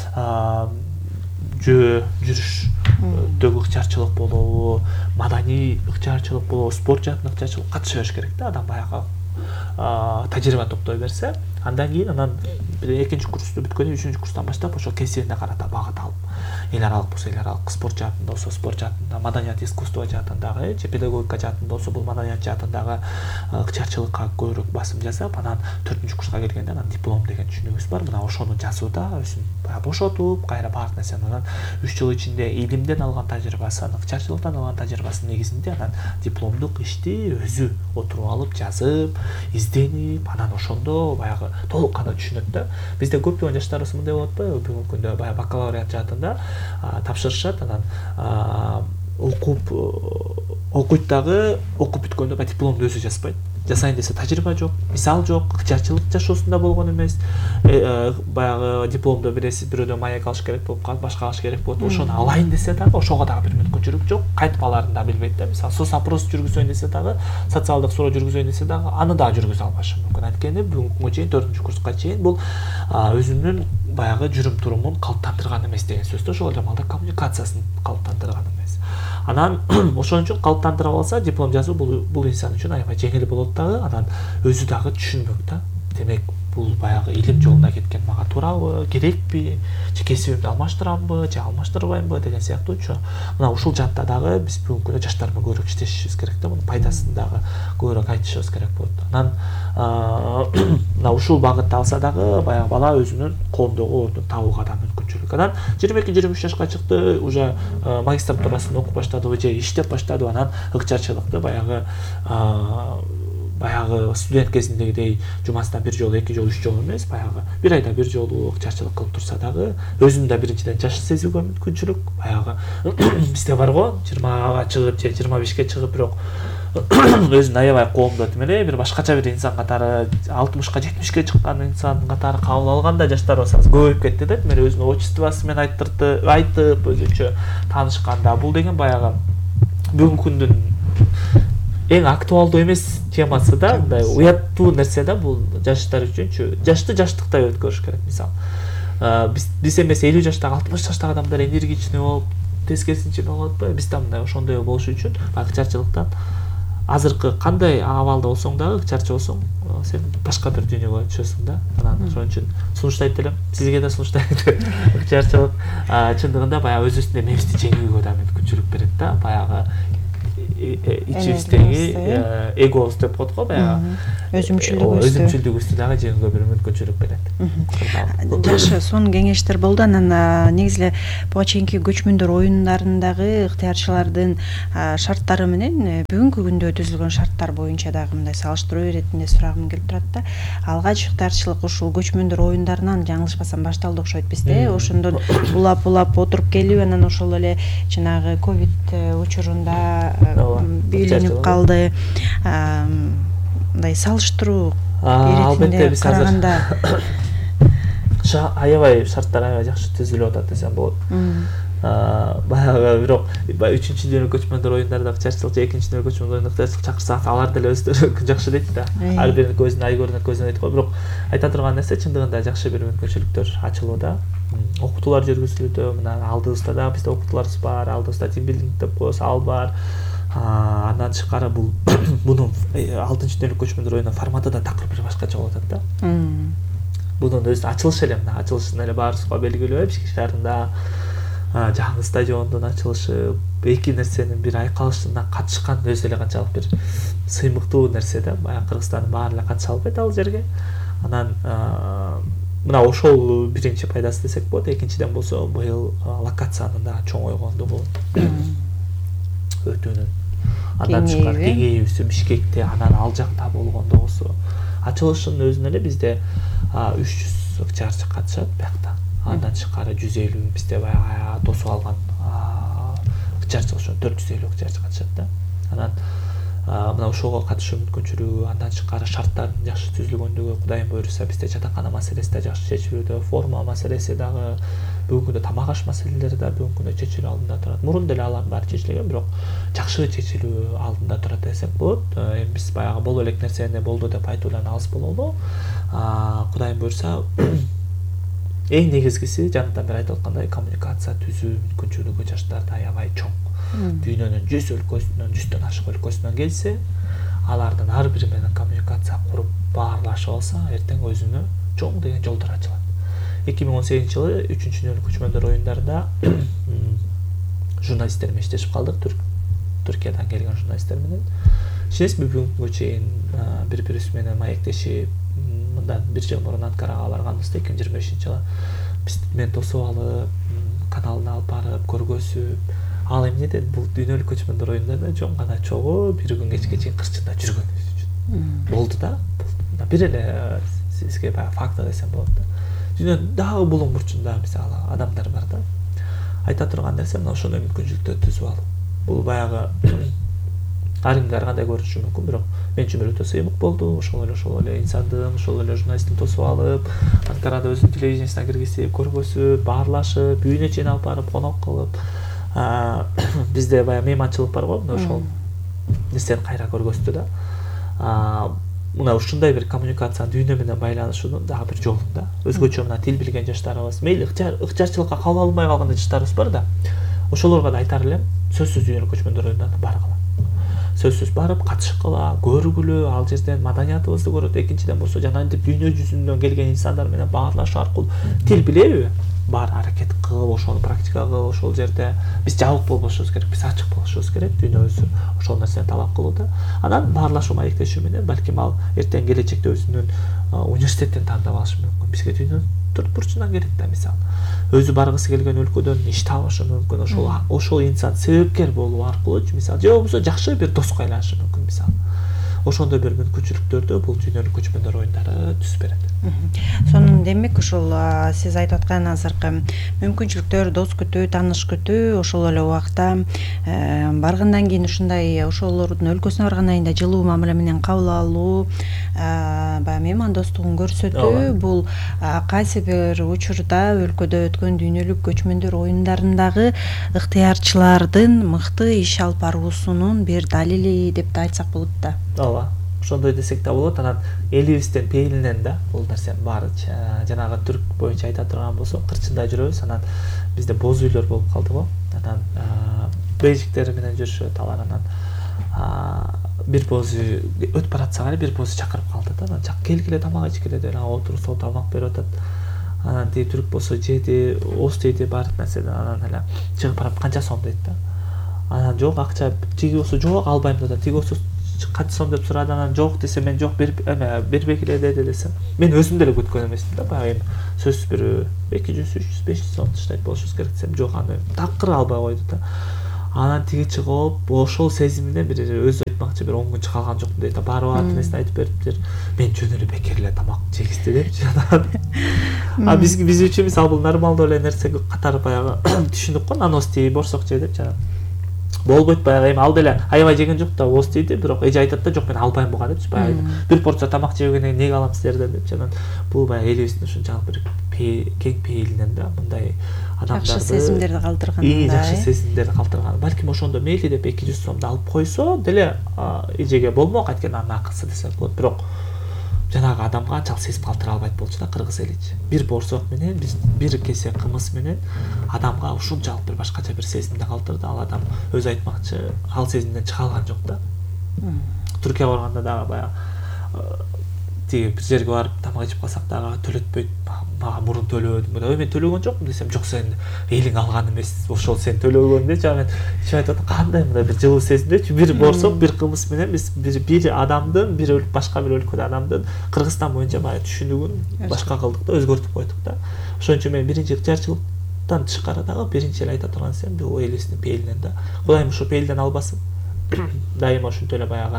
жөө жүрүштөгү ыкчарчылык болобу, маданий ыкчарчылык болобу, спорт жаатында ыкчарчылык катыша бериш керек да. Адам баягы тажрыйба топтой берсе, андан кийин анан экинчи курсту бүткөндөн үчүнчү курстан баштап ошол кесибине карата багыт алып, эл аралык болсо эл аралык, спорт жаатында болсо спорт жаатында, маданият искусство жаатындагы же педагогика жаатында болсо бул маданият жаатындагы ыкчарчылыкка көбүрөөк басым жасап, анан төртүнчү курска келгенде анан диплом деген түшүнүгүбүз бар. Мына ошону жазууда өзүн баягы бошотуп, кайра баардык нерсени анан үч жыл ичинде илимден алган тажрыйбасы, ыкчарчылыктан алган тажрыйбасынын негизинде анан дипломдук ишти өзү отуруп алып, жазып, изденип, анан ошондо баягы толук кандуу түшүнөт да. Бизде көптөгөн жаштарыбыз мындай болот атпайбы, бүгүнкү күндө баягы бакалавриат жаатында тапшырышат, анан окуп окуйт дагы, окуп бүткөндө баягы дипломду өзү жазбайт. Жасайын десе тажрыйба жок, мисал жок, ыкчарчылык жашоосунда болгон эмес. Баягы дипломдо биресе бирөөдөн маек алыш керек болуп калат, башка алыш керек болот. Ошону алайын десе дагы, ошого дагы бир мүмкүнчүлүк жок. Кантип аларын да билбейт да. Мисалы, соцопрос жүргүзөйүн десе дагы, социалдык суроо жүргүзөйүн десе дагы, аны дагы жүргүзө албашы мүмкүн. Анткени бүгүнкү күнгө чейин төртүнчү курска чейин бул өзүнүн баягы жүрүм турумун калыптандырган эмес деген сөз да. Ошол эле маалда коммуникациясын калыптандырган эмес. Анан ошон үчүн калыптандырып алса, диплом жазуу бул бул инсан үчүн аябай жеңил болот дагы, анан өзү дагы түшүнбөк да. демек бул баягы илим жолуна кеткен мага туурабы, керекпи, же кесибимди алмаштырамбы, же алмаштырбаймбы деген сыяктуучу. Мына ушул жакта дагы биз бүгүнкү күндө жаштар менен көбүрөөк иштешибиз керек да, мунун пайдасын дагы көбүрөөк айтышыбыз керек болот. Анан мына ушул багытты алса дагы баягы бала өзүнүн коомдогу ордун табууга да мүмкүнчүлүк. Анан жыйырма эки жыйырма үч жашка чыкты, уже магистратурасын окуп баштадыбы же иштеп баштадыбы, анан ыкчарчылыкты баягы баягы студент кезиндегидей жумасына бир жолу, эки жолу, үч жолу эмес, баягы бир айда бир жолу ыкчарчылык кылып турса дагы өзүн да биринчиден жаш сезүүгө мүмкүнчүлүк. Баягы бизде бар го, жыйырмага чыгып же жыйырма бешке чыгып, бирок өзүн аябай коомдо тим эле бир башкача бир инсан катары, алтымышка жетимишке чыккан инсан катары кабыл алганда жаштар болсаңыз көбөйүп кетти да, тим эле өзүнүн отчествосу менен айттырды, айтып өзүнчө таанышканда. Бул деген баягы бүгүнкү күндүн эң актуалдуу эмес темасы да, мындай уяттуу нерсе да бул жаштар үчүнчү. Жашты жаштыктай өткөрүш керек. Мисалы, биз биз эмес элүү жаштагы, алтымыш жаштагы адамдар энергичный болуп, тескерисинче болуп атпайбы? Биз да мындай ошондой болуш үчүн ыкчарчылыктан азыркы кандай абалда болсоң дагы, ыкчарчы болсоң, сен башка бир дүйнөгө түшөсүң да. Анан ошон үчүн сунуштайт элем, сизге да сунуштайт. Ыкчарчылык чындыгында баягы өз үстүнө мебизди жеңүүгө да мүмкүнчүлүк берет да. Баягы ичибиздеги эгоз деп коет го, баягы өзүмчүлдүгүбүздү дагы жеңүүгө бир мүмкүнчүлүк берет. Жакшы, сонун кеңештер болду. Анан негизи эле буга чейинки көчмөндөр оюндарындагы ыктыярчылардын шарттары менен бүгүнкү күндө түзүлгөн шарттар боюнча дагы мындай салыштыруу иретинде сурагым келип турат да. Алгач ыктыярчылык ушул көчмөндөр оюндарынан жаңылышпасам башталды окшойт бизде. Ошондон улап улап отуруп келип, анан ошол эле жанагы ковид учурунда бийленип калды. Мындай салыштыруу иретинде караганда аябай шарттар аябай жакшы түзүлүп атат десем болот. Баягы бирок үчүнчү дүйнөлүк көчмөндөр оюндарында ыкчарчылык же экинчи дүйнөлүк көчмөндөр оюндарында ыкчарчылык чакырса, алар деле өздөрү жакшы дейт да. Ар биринин көзүнө ай көрүнөт, көзүнө дейт го. Бирок айта турган нерсе чындыгында жакшы бир мүмкүнчүлүктөр ачылууда. Окутуулар жүргүзүлүүдө, мына алдыбызда да бизде окутууларыбыз бар, алдыбызда тимбилдинг деп коебуз, ал бар. Андан тышкары бул мунун алтынчы дүйнөлүк көчмөндөр оюнунун форматы да такыр бир башкача болуп атат да. Бунун өзү ачылышы эле мына ачылышын эле баарыбызга белгилүү, Бишкек шаарында жаңы стадиондун ачылышы, эки нерсенин бир айкалышына катышкан өзү эле канчалык бир сыймыктуу нерсе да. Баягы Кыргызстандын баары эле катыша албайт ал жерге. Анан мына ошол биринчи пайдасы десек болот. Экинчиден болсо быйыл локациянын да чоңойгондугу, өтүүнүн андан тышкары кеңейүүсү Бишкекте, анан ал жакта болгондугусу. Ачылышынын өзүнө эле бизде үч жүз ыкчарчы катышат биякта. Андан тышкары жүз элүү бизде баягы тосуп алган ыкчарчы ошо төрт жүз элүү ыкчарчы катышат да. Анан мына ошого катышуу мүмкүнчүлүгү, андан тышкары шарттардын жакшы түзүлгөндүгү, Кудайым буйруса бизде жатакана маселеси да жакшы чечилүүдө, форма маселеси дагы, бүгүнкү күндө тамак аш маселелери да бүгүнкү күндө чечилүү алдында турат. Мурун деле алар баары чечилген, бирок жакшы чечилүү алдында турат десек болот. Эми биз баягы боло элек нерсени болду деп айтуудан алыс бололу. Кудайым буйруса эң негизгиси жанатан бери айтып аткандай коммуникация түзүү мүмкүнчүлүгү жаштарда аябай чоң. Дүйнөнүн жүз өлкөсүнөн, жүздөн ашык өлкөсүнөн келсе, алардын ар бири менен коммуникация куруп баарлашып алса, эртең өзүнө чоң деген жолдор ачылат. эки миң он сегизинчи жылы үчүнчү дүйнөлүк көчмөндөр оюндарында журналисттер менен иштешип калдык, Түркиядан келген журналисттер менен. Ишенесизби, бүгүнкү чейин бири-бирибиз менен маектешип, мындан бир жыл мурун Анкарага барганбызда, эки миң жыйырма бешинчи жылы биз мен тосуп алып, каналына алып барып, көргөзүп, ал эмне дедим, бул дүйнөлүк көчмөндөр оюндарында жөн гана чогуу бир күн кечке чейин кырчында жүргөнүбүз үчүн болду да. Бир эле сизге баягы факт десем болот да. Дүйнөнүн дагы булуң бурчунда мисалы адамдар бар да. Айта турган нерсе мына ошондой мүмкүнчүлүктөрдү түзүп алуу. Бул баягы ар кимге ар кандай көрүнүшү мүмкүн, бирок мен үчүн өтө сыймык болду. Ошол эле ошол эле инсандын, ошол эле журналисттин тосуп алып, Анкарада өзүнүн телевидениесине киргизип, көргөзүп, баарлашып, үйүнө чейин алып барып, конок кылып, бизде баягы мейманчылык бар го, ошол нерсени кайра көргөздү да. Мына ушундай бир коммуникациянын дүйнө менен байланышуунун дагы бир жолу да. Өзгөчө мына тил билген жаштарыбыз, мейли ыкчарчылыкка кабыл албай калган жаштарыбыз бар да. Ошолорго да айтар элем, сөзсүз дүйнөлүк көчмөндөр оюндарына баргыла. сөзсүз барып катышкыла, көргүлө, ал жерден маданиятыбызды көрөт. Экинчиден болсо жанагынтип дүйнө жүзүнөн келген инсандар менен баарлашуу аркылуу тил билеби? Бар аракет кылып, ошону практика кылып, ошол жерде биз жабык болбошубуз керек, биз ачык болушубуз керек дүйнөбүздү ошол нерсени талап кылууда. Анан баарлашуу, маектешүү менен балким ал эртең келечекте өзүнүн университетин тандап алышы мүмкүн. Бизге дүйнөнүн төрт бурчунан келет да, мисалы. Өзү баргысы келген өлкөдөн иш табышы мүмкүн. Ошол ошол инсан себепкер болуу аркылуу, мисалы, же болбосо жакшы бир доско айланышы мүмкүн, мисалы. Ошондой бир мүмкүнчүлүктөрдү бул дүйнөлүк көчмөндөр оюндары түзүп берет. Сонун демек ошол сиз айтып аткан азыркы мүмкүнчүлүктөр, дос күтүү, тааныш күтүү, ошол эле убакта баргандан кийин ушундай ошолордун өлкөсүнө баргандан кийин да жылуу мамиле менен кабыл алуу, баягы меймандостугун көрсөтүү, бул кайсы бир учурда өлкөдө өткөн дүйнөлүк көчмөндөр оюндарындагы ыктыярчылардын мыкты иш алып баруусунун бир далили деп да айтсак болот да. Ооба, ошондой десек да болот. Анан элибизден пейилинен да бул нерсенин баары жанагы түрк боюнча айта турган болсок, кырчында жүрөбүз. Анан бизде боз үйлөр болуп калды го. Анан бейжиктер менен жүрүшөт, алар анан бир боз үй өтүп баратсак эле бир боз үй чакырып калды да. Анан чак келгиле тамак ичкиле деп отуруп сол тамак берип атат. Анан тиги түрк болсо жеди, ооз тийди, баардык нерседен анан эле чыгып барып канча сом дейт да. Анан жок акча, тиги болсо жок албайм деп атат. Тиги болсо канча сом деп сурады. Анан жок десе, мен жок берип эме бербегиле деди десем, мен өзүм деле күткөн эмесмин да. Баягы сөзсүз бир эки жүз, үч жүз, беш жүз сом таштайт болушубуз керек десем, жок, аны такыр албай койду да. Анан тиги чыгып, ошол сезиминен бир өзү айтмакчы, бир он күн чыга алган жокмун дейт. Барып ата энесине айтып бериптир. Мен жөн эле бекер эле тамак жегизди депчи. А биз биз үчүн мисалы бул нормалдуу эле нерсе катары баягы түшүндүк го, наности, борсок же деп жана. Болбойт, баягы эми ал деле аябай жеген жок да, ооз тийди, бирок эже айтат да, жок мен албайм буга депчи. Баягы бир порция тамак жебегенде эмнеге алам силерден депчи. Анан бул баягы элибиздин ушунчалык бир кең пейилинен да мындай адамдарды жакшы сезимдерди калтырган, жакшы сезимдерди калтырган. Балким ошондо мейли деп эки жүз сомду алып койсо деле эжеге болмок, айткан анын акысы десе болот. Бирок жанагы адамга анчалык сезим калтыра албайт болчу да, кыргыз эличи. Бир борсок менен, биз бир кесе кымыз менен адамга ушунчалык бир башкача бир сезимди калтырды. Ал адам өзү айтмакчы, ал сезимден чыга алган жок да. Түркияга барганда дагы баягы тиги бир жерге барып тамак ичип калсак дагы төлөтпөйт. Мага мурун төлөдүм. Ой, мен төлөгөн жокмун десем, жок, сен элиң алган эмес, ошол сен төлөгөн дечи. Мен ичип айтып атам, кандай мындай бир жылуу сезимдечи, бир борсок, бир кымыз менен биз бир бир адамдын, бир башка бир өлкөдө адамдын Кыргызстан боюнча баягы түшүнүгүн башка кылдык да, өзгөртүп койдук да. Ошон үчүн мен биринчи ыктыярчылыктан тышкары дагы биринчи эле айта турган нерсем бул элибиздин пейилинен да. Кудайым ушу пейилден албасын. Дайыма ушинтип эле баягы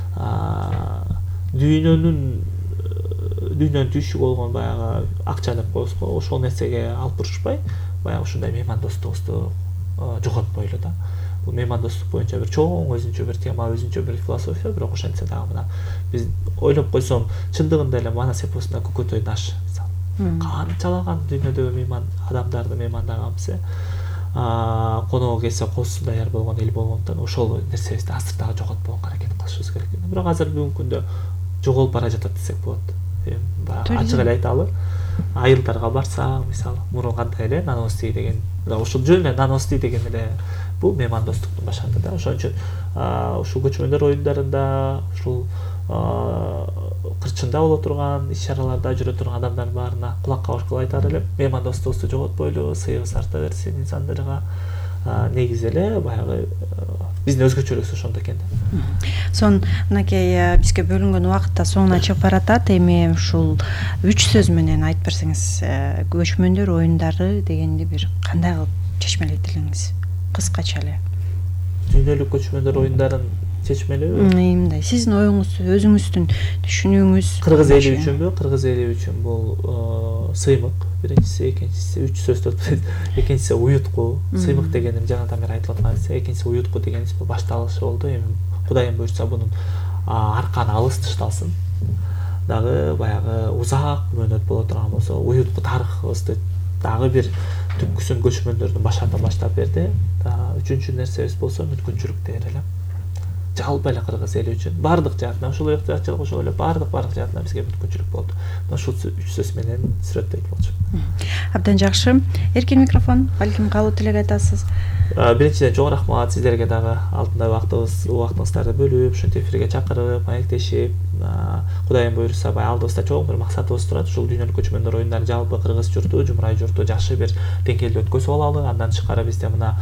дүйнөнүн дүйнөнүн түйшүгү болгон баягы акча деп коебуз го, ошол нерсеге алып бурушпай, баягы ушундай меймандостугубузду жоготпойлу да. Бул меймандостук боюнча бир чоң өзүнчө бир тема, өзүнчө бир философия, бирок ошентсе дагы мына биз ойлоп койсом, чындыгында эле Манас эпосунда Көкөтөй таш, мисалы, канчалаган дүйнөдөгү мейман адамдарды меймандаганбыз, коного келсе косу даяр болгон эл болгондуктан ошол нерсебизди азыр дагы жоготпогонго аракет кылышыбыз керек. Бирок азыр бүгүнкү күндө жоголуп бара жатат десек болот. Ачык эле айталы, айылдарга барсак, мисалы, мурун кандай эле наности деген, ошол жөн эле наности деген эле бул меймандостуктун башында да. Ошон үчүн ушул көчмөндөр оюндарында, ушул кырчында боло турган иш-чараларда жүрө турган адамдардын баарына кулак кабышкыла айтар элем, меймандостугубузду жоготпойлу, сыйыбыз арта берсин инсандарга. Негизи эле баягы биздин өзгөчөлүгүбүз ошондо экен да. Сон мынакей бизге бөлүнгөн убакыт да соңуна чыгып баратат. Эми ушул үч сөз менен айтып берсеңиз, көчмөндөр оюндары дегенди бир кандай кылып чечмелейт элеңиз? Кыскача эле. Дүйнөлүк көчмөндөр оюндарын чечмелеби? Мындай сиздин оюңуз, өзүңүздүн түшүнүүңүз. Кыргыз эли үчүнбү? Кыргыз эли үчүн бул сыймык биринчиси, экинчиси үч сөздөр. Экинчиси уютку. Сыймык дегеним жанадан бери айтылып аткан нерсе. Экинчиси уютку дегенибиз бул башталышы болду. Эми Кудайым буйрса бунун арканы алыс ташталсын. Дагы баягы узак мөөнөт боло турган болсо, уютку тарыхыбызды дагы бир түпкүсүн көчмөндөрдүн башында баштап берди. Үчүнчү нерсебиз болсо мүмкүнчүлүк дээр элем. жалпы эле кыргыз эли үчүн баардык жаатынан ушул ыктыярчылык ошол эле баардык баардык жаатынан бизге мүмкүнчүлүк болду. Мына ушул үч сөз менен сүрөттөйт болчу. Абдан жакшы. Эркин микрофон, балким калуу тилек айтасыз. Биринчиден чоң рахмат сиздерге дагы алтындай убактыбыз убактыңыздарды бөлүп, ушинтип эфирге чакырып, маектешип, Кудайым буйруса баягы алдыбызда чоң бир максатыбыз турат. Ушул дүйнөлүк көчмөндөр оюндарын жалпы кыргыз журту, жумрай журту жакшы бир деңгээлде өткөзүп алалы. Андан тышкары бизде мына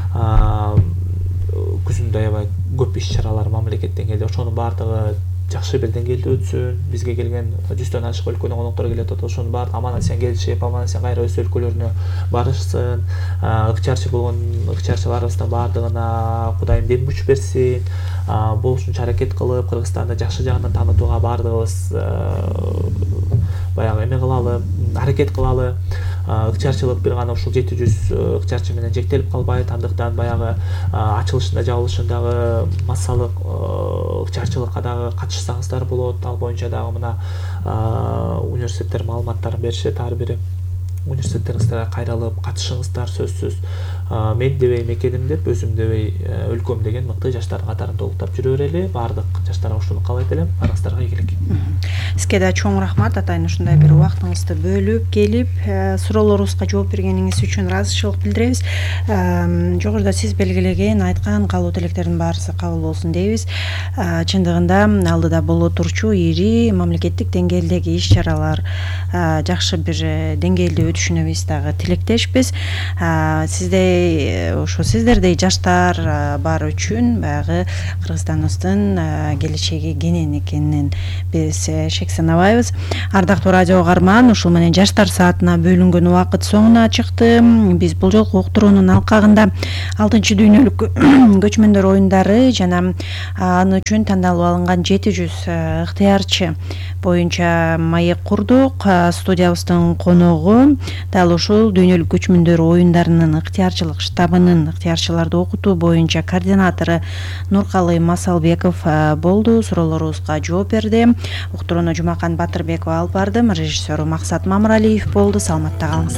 күзүндө аябай көп иш чаралар мамлекет деңгээлде ошонун баардыгы жакшы бир деңгээлде өтсүн. Бизге келген жүздөн ашык өлкөнүн коноктор келип атат. Ошонун баары аман эсен келишип, аман эсен кайра өз өлкөлөрүнө барышсын. Ыкчарчы болгон ыкчарчыларыбыздын баардыгына Кудайым дем күч берсин. Болушунча аракет кылып, Кыргызстанды жакшы жагынан таанытууга баардыгыбыз баягы эме кылалы, аракет кылалы. Ыкчарчылык бир гана ушул жети жүз ыкчарчы менен чектелип калбайт. Андыктан баягы ачылышында, жабылышындагы массалык ыкчарчылыкка дагы катышсаңыздар болот. Ал боюнча дагы мына университеттер маалыматтарын беришет. Ар бири университеттериңизге кайрылып катышыңыздар сөзсүз. Мен дебей мекеним деп, өзүм дебей өлкөм деген мыкты жаштардын катарын толуктап жүрө берели. Баардык жаштарга ушуну каалайт элем. Барыңыздарга ийгилик. Сизге да чоң рахмат атайын ушундай бир убактыңызды бөлүп келип суроолорубузга жооп бергениңиз үчүн ыраазычылык билдиребиз. Жогоруда сиз белгилеген айткан каалоо тилектердин баарысы кабыл болсун дейбиз. Чындыгында алдыда боло турчу ири мамлекеттик деңгээлдеги иш чаралар жакшы бир деңгээлде өтүшүнө биз дагы тилектешпиз. Сиздей ошо сиздердей жаштар бар үчүн баягы Кыргызстаныбыздын келечеги кенен экенин биз шек санабайбыз. Ардактуу радио угарман, ушул менен жаштар саатына бөлүнгөн убакыт соңуна чыкты. Биз бул жолку уктуруунун алкагында алтынчы дүйнөлүк көчмөндөр оюндары жана аны үчүн тандалып алынган жети жүз ыктыярчы боюнча маек курдук. Студиябыздын коногу дал ушул дүйнөлүк көчмөндөр оюндарынын ыктыярчылык штабынын ыктыярчыларды окутуу боюнча координатору Нуркалы Масалбеков болду. Суроолорубузга жооп берди. Уктурууну Жумакан Батырбекова алып барды. Режиссеру Максат Мамыралиев болду. Саламатта калыңыз.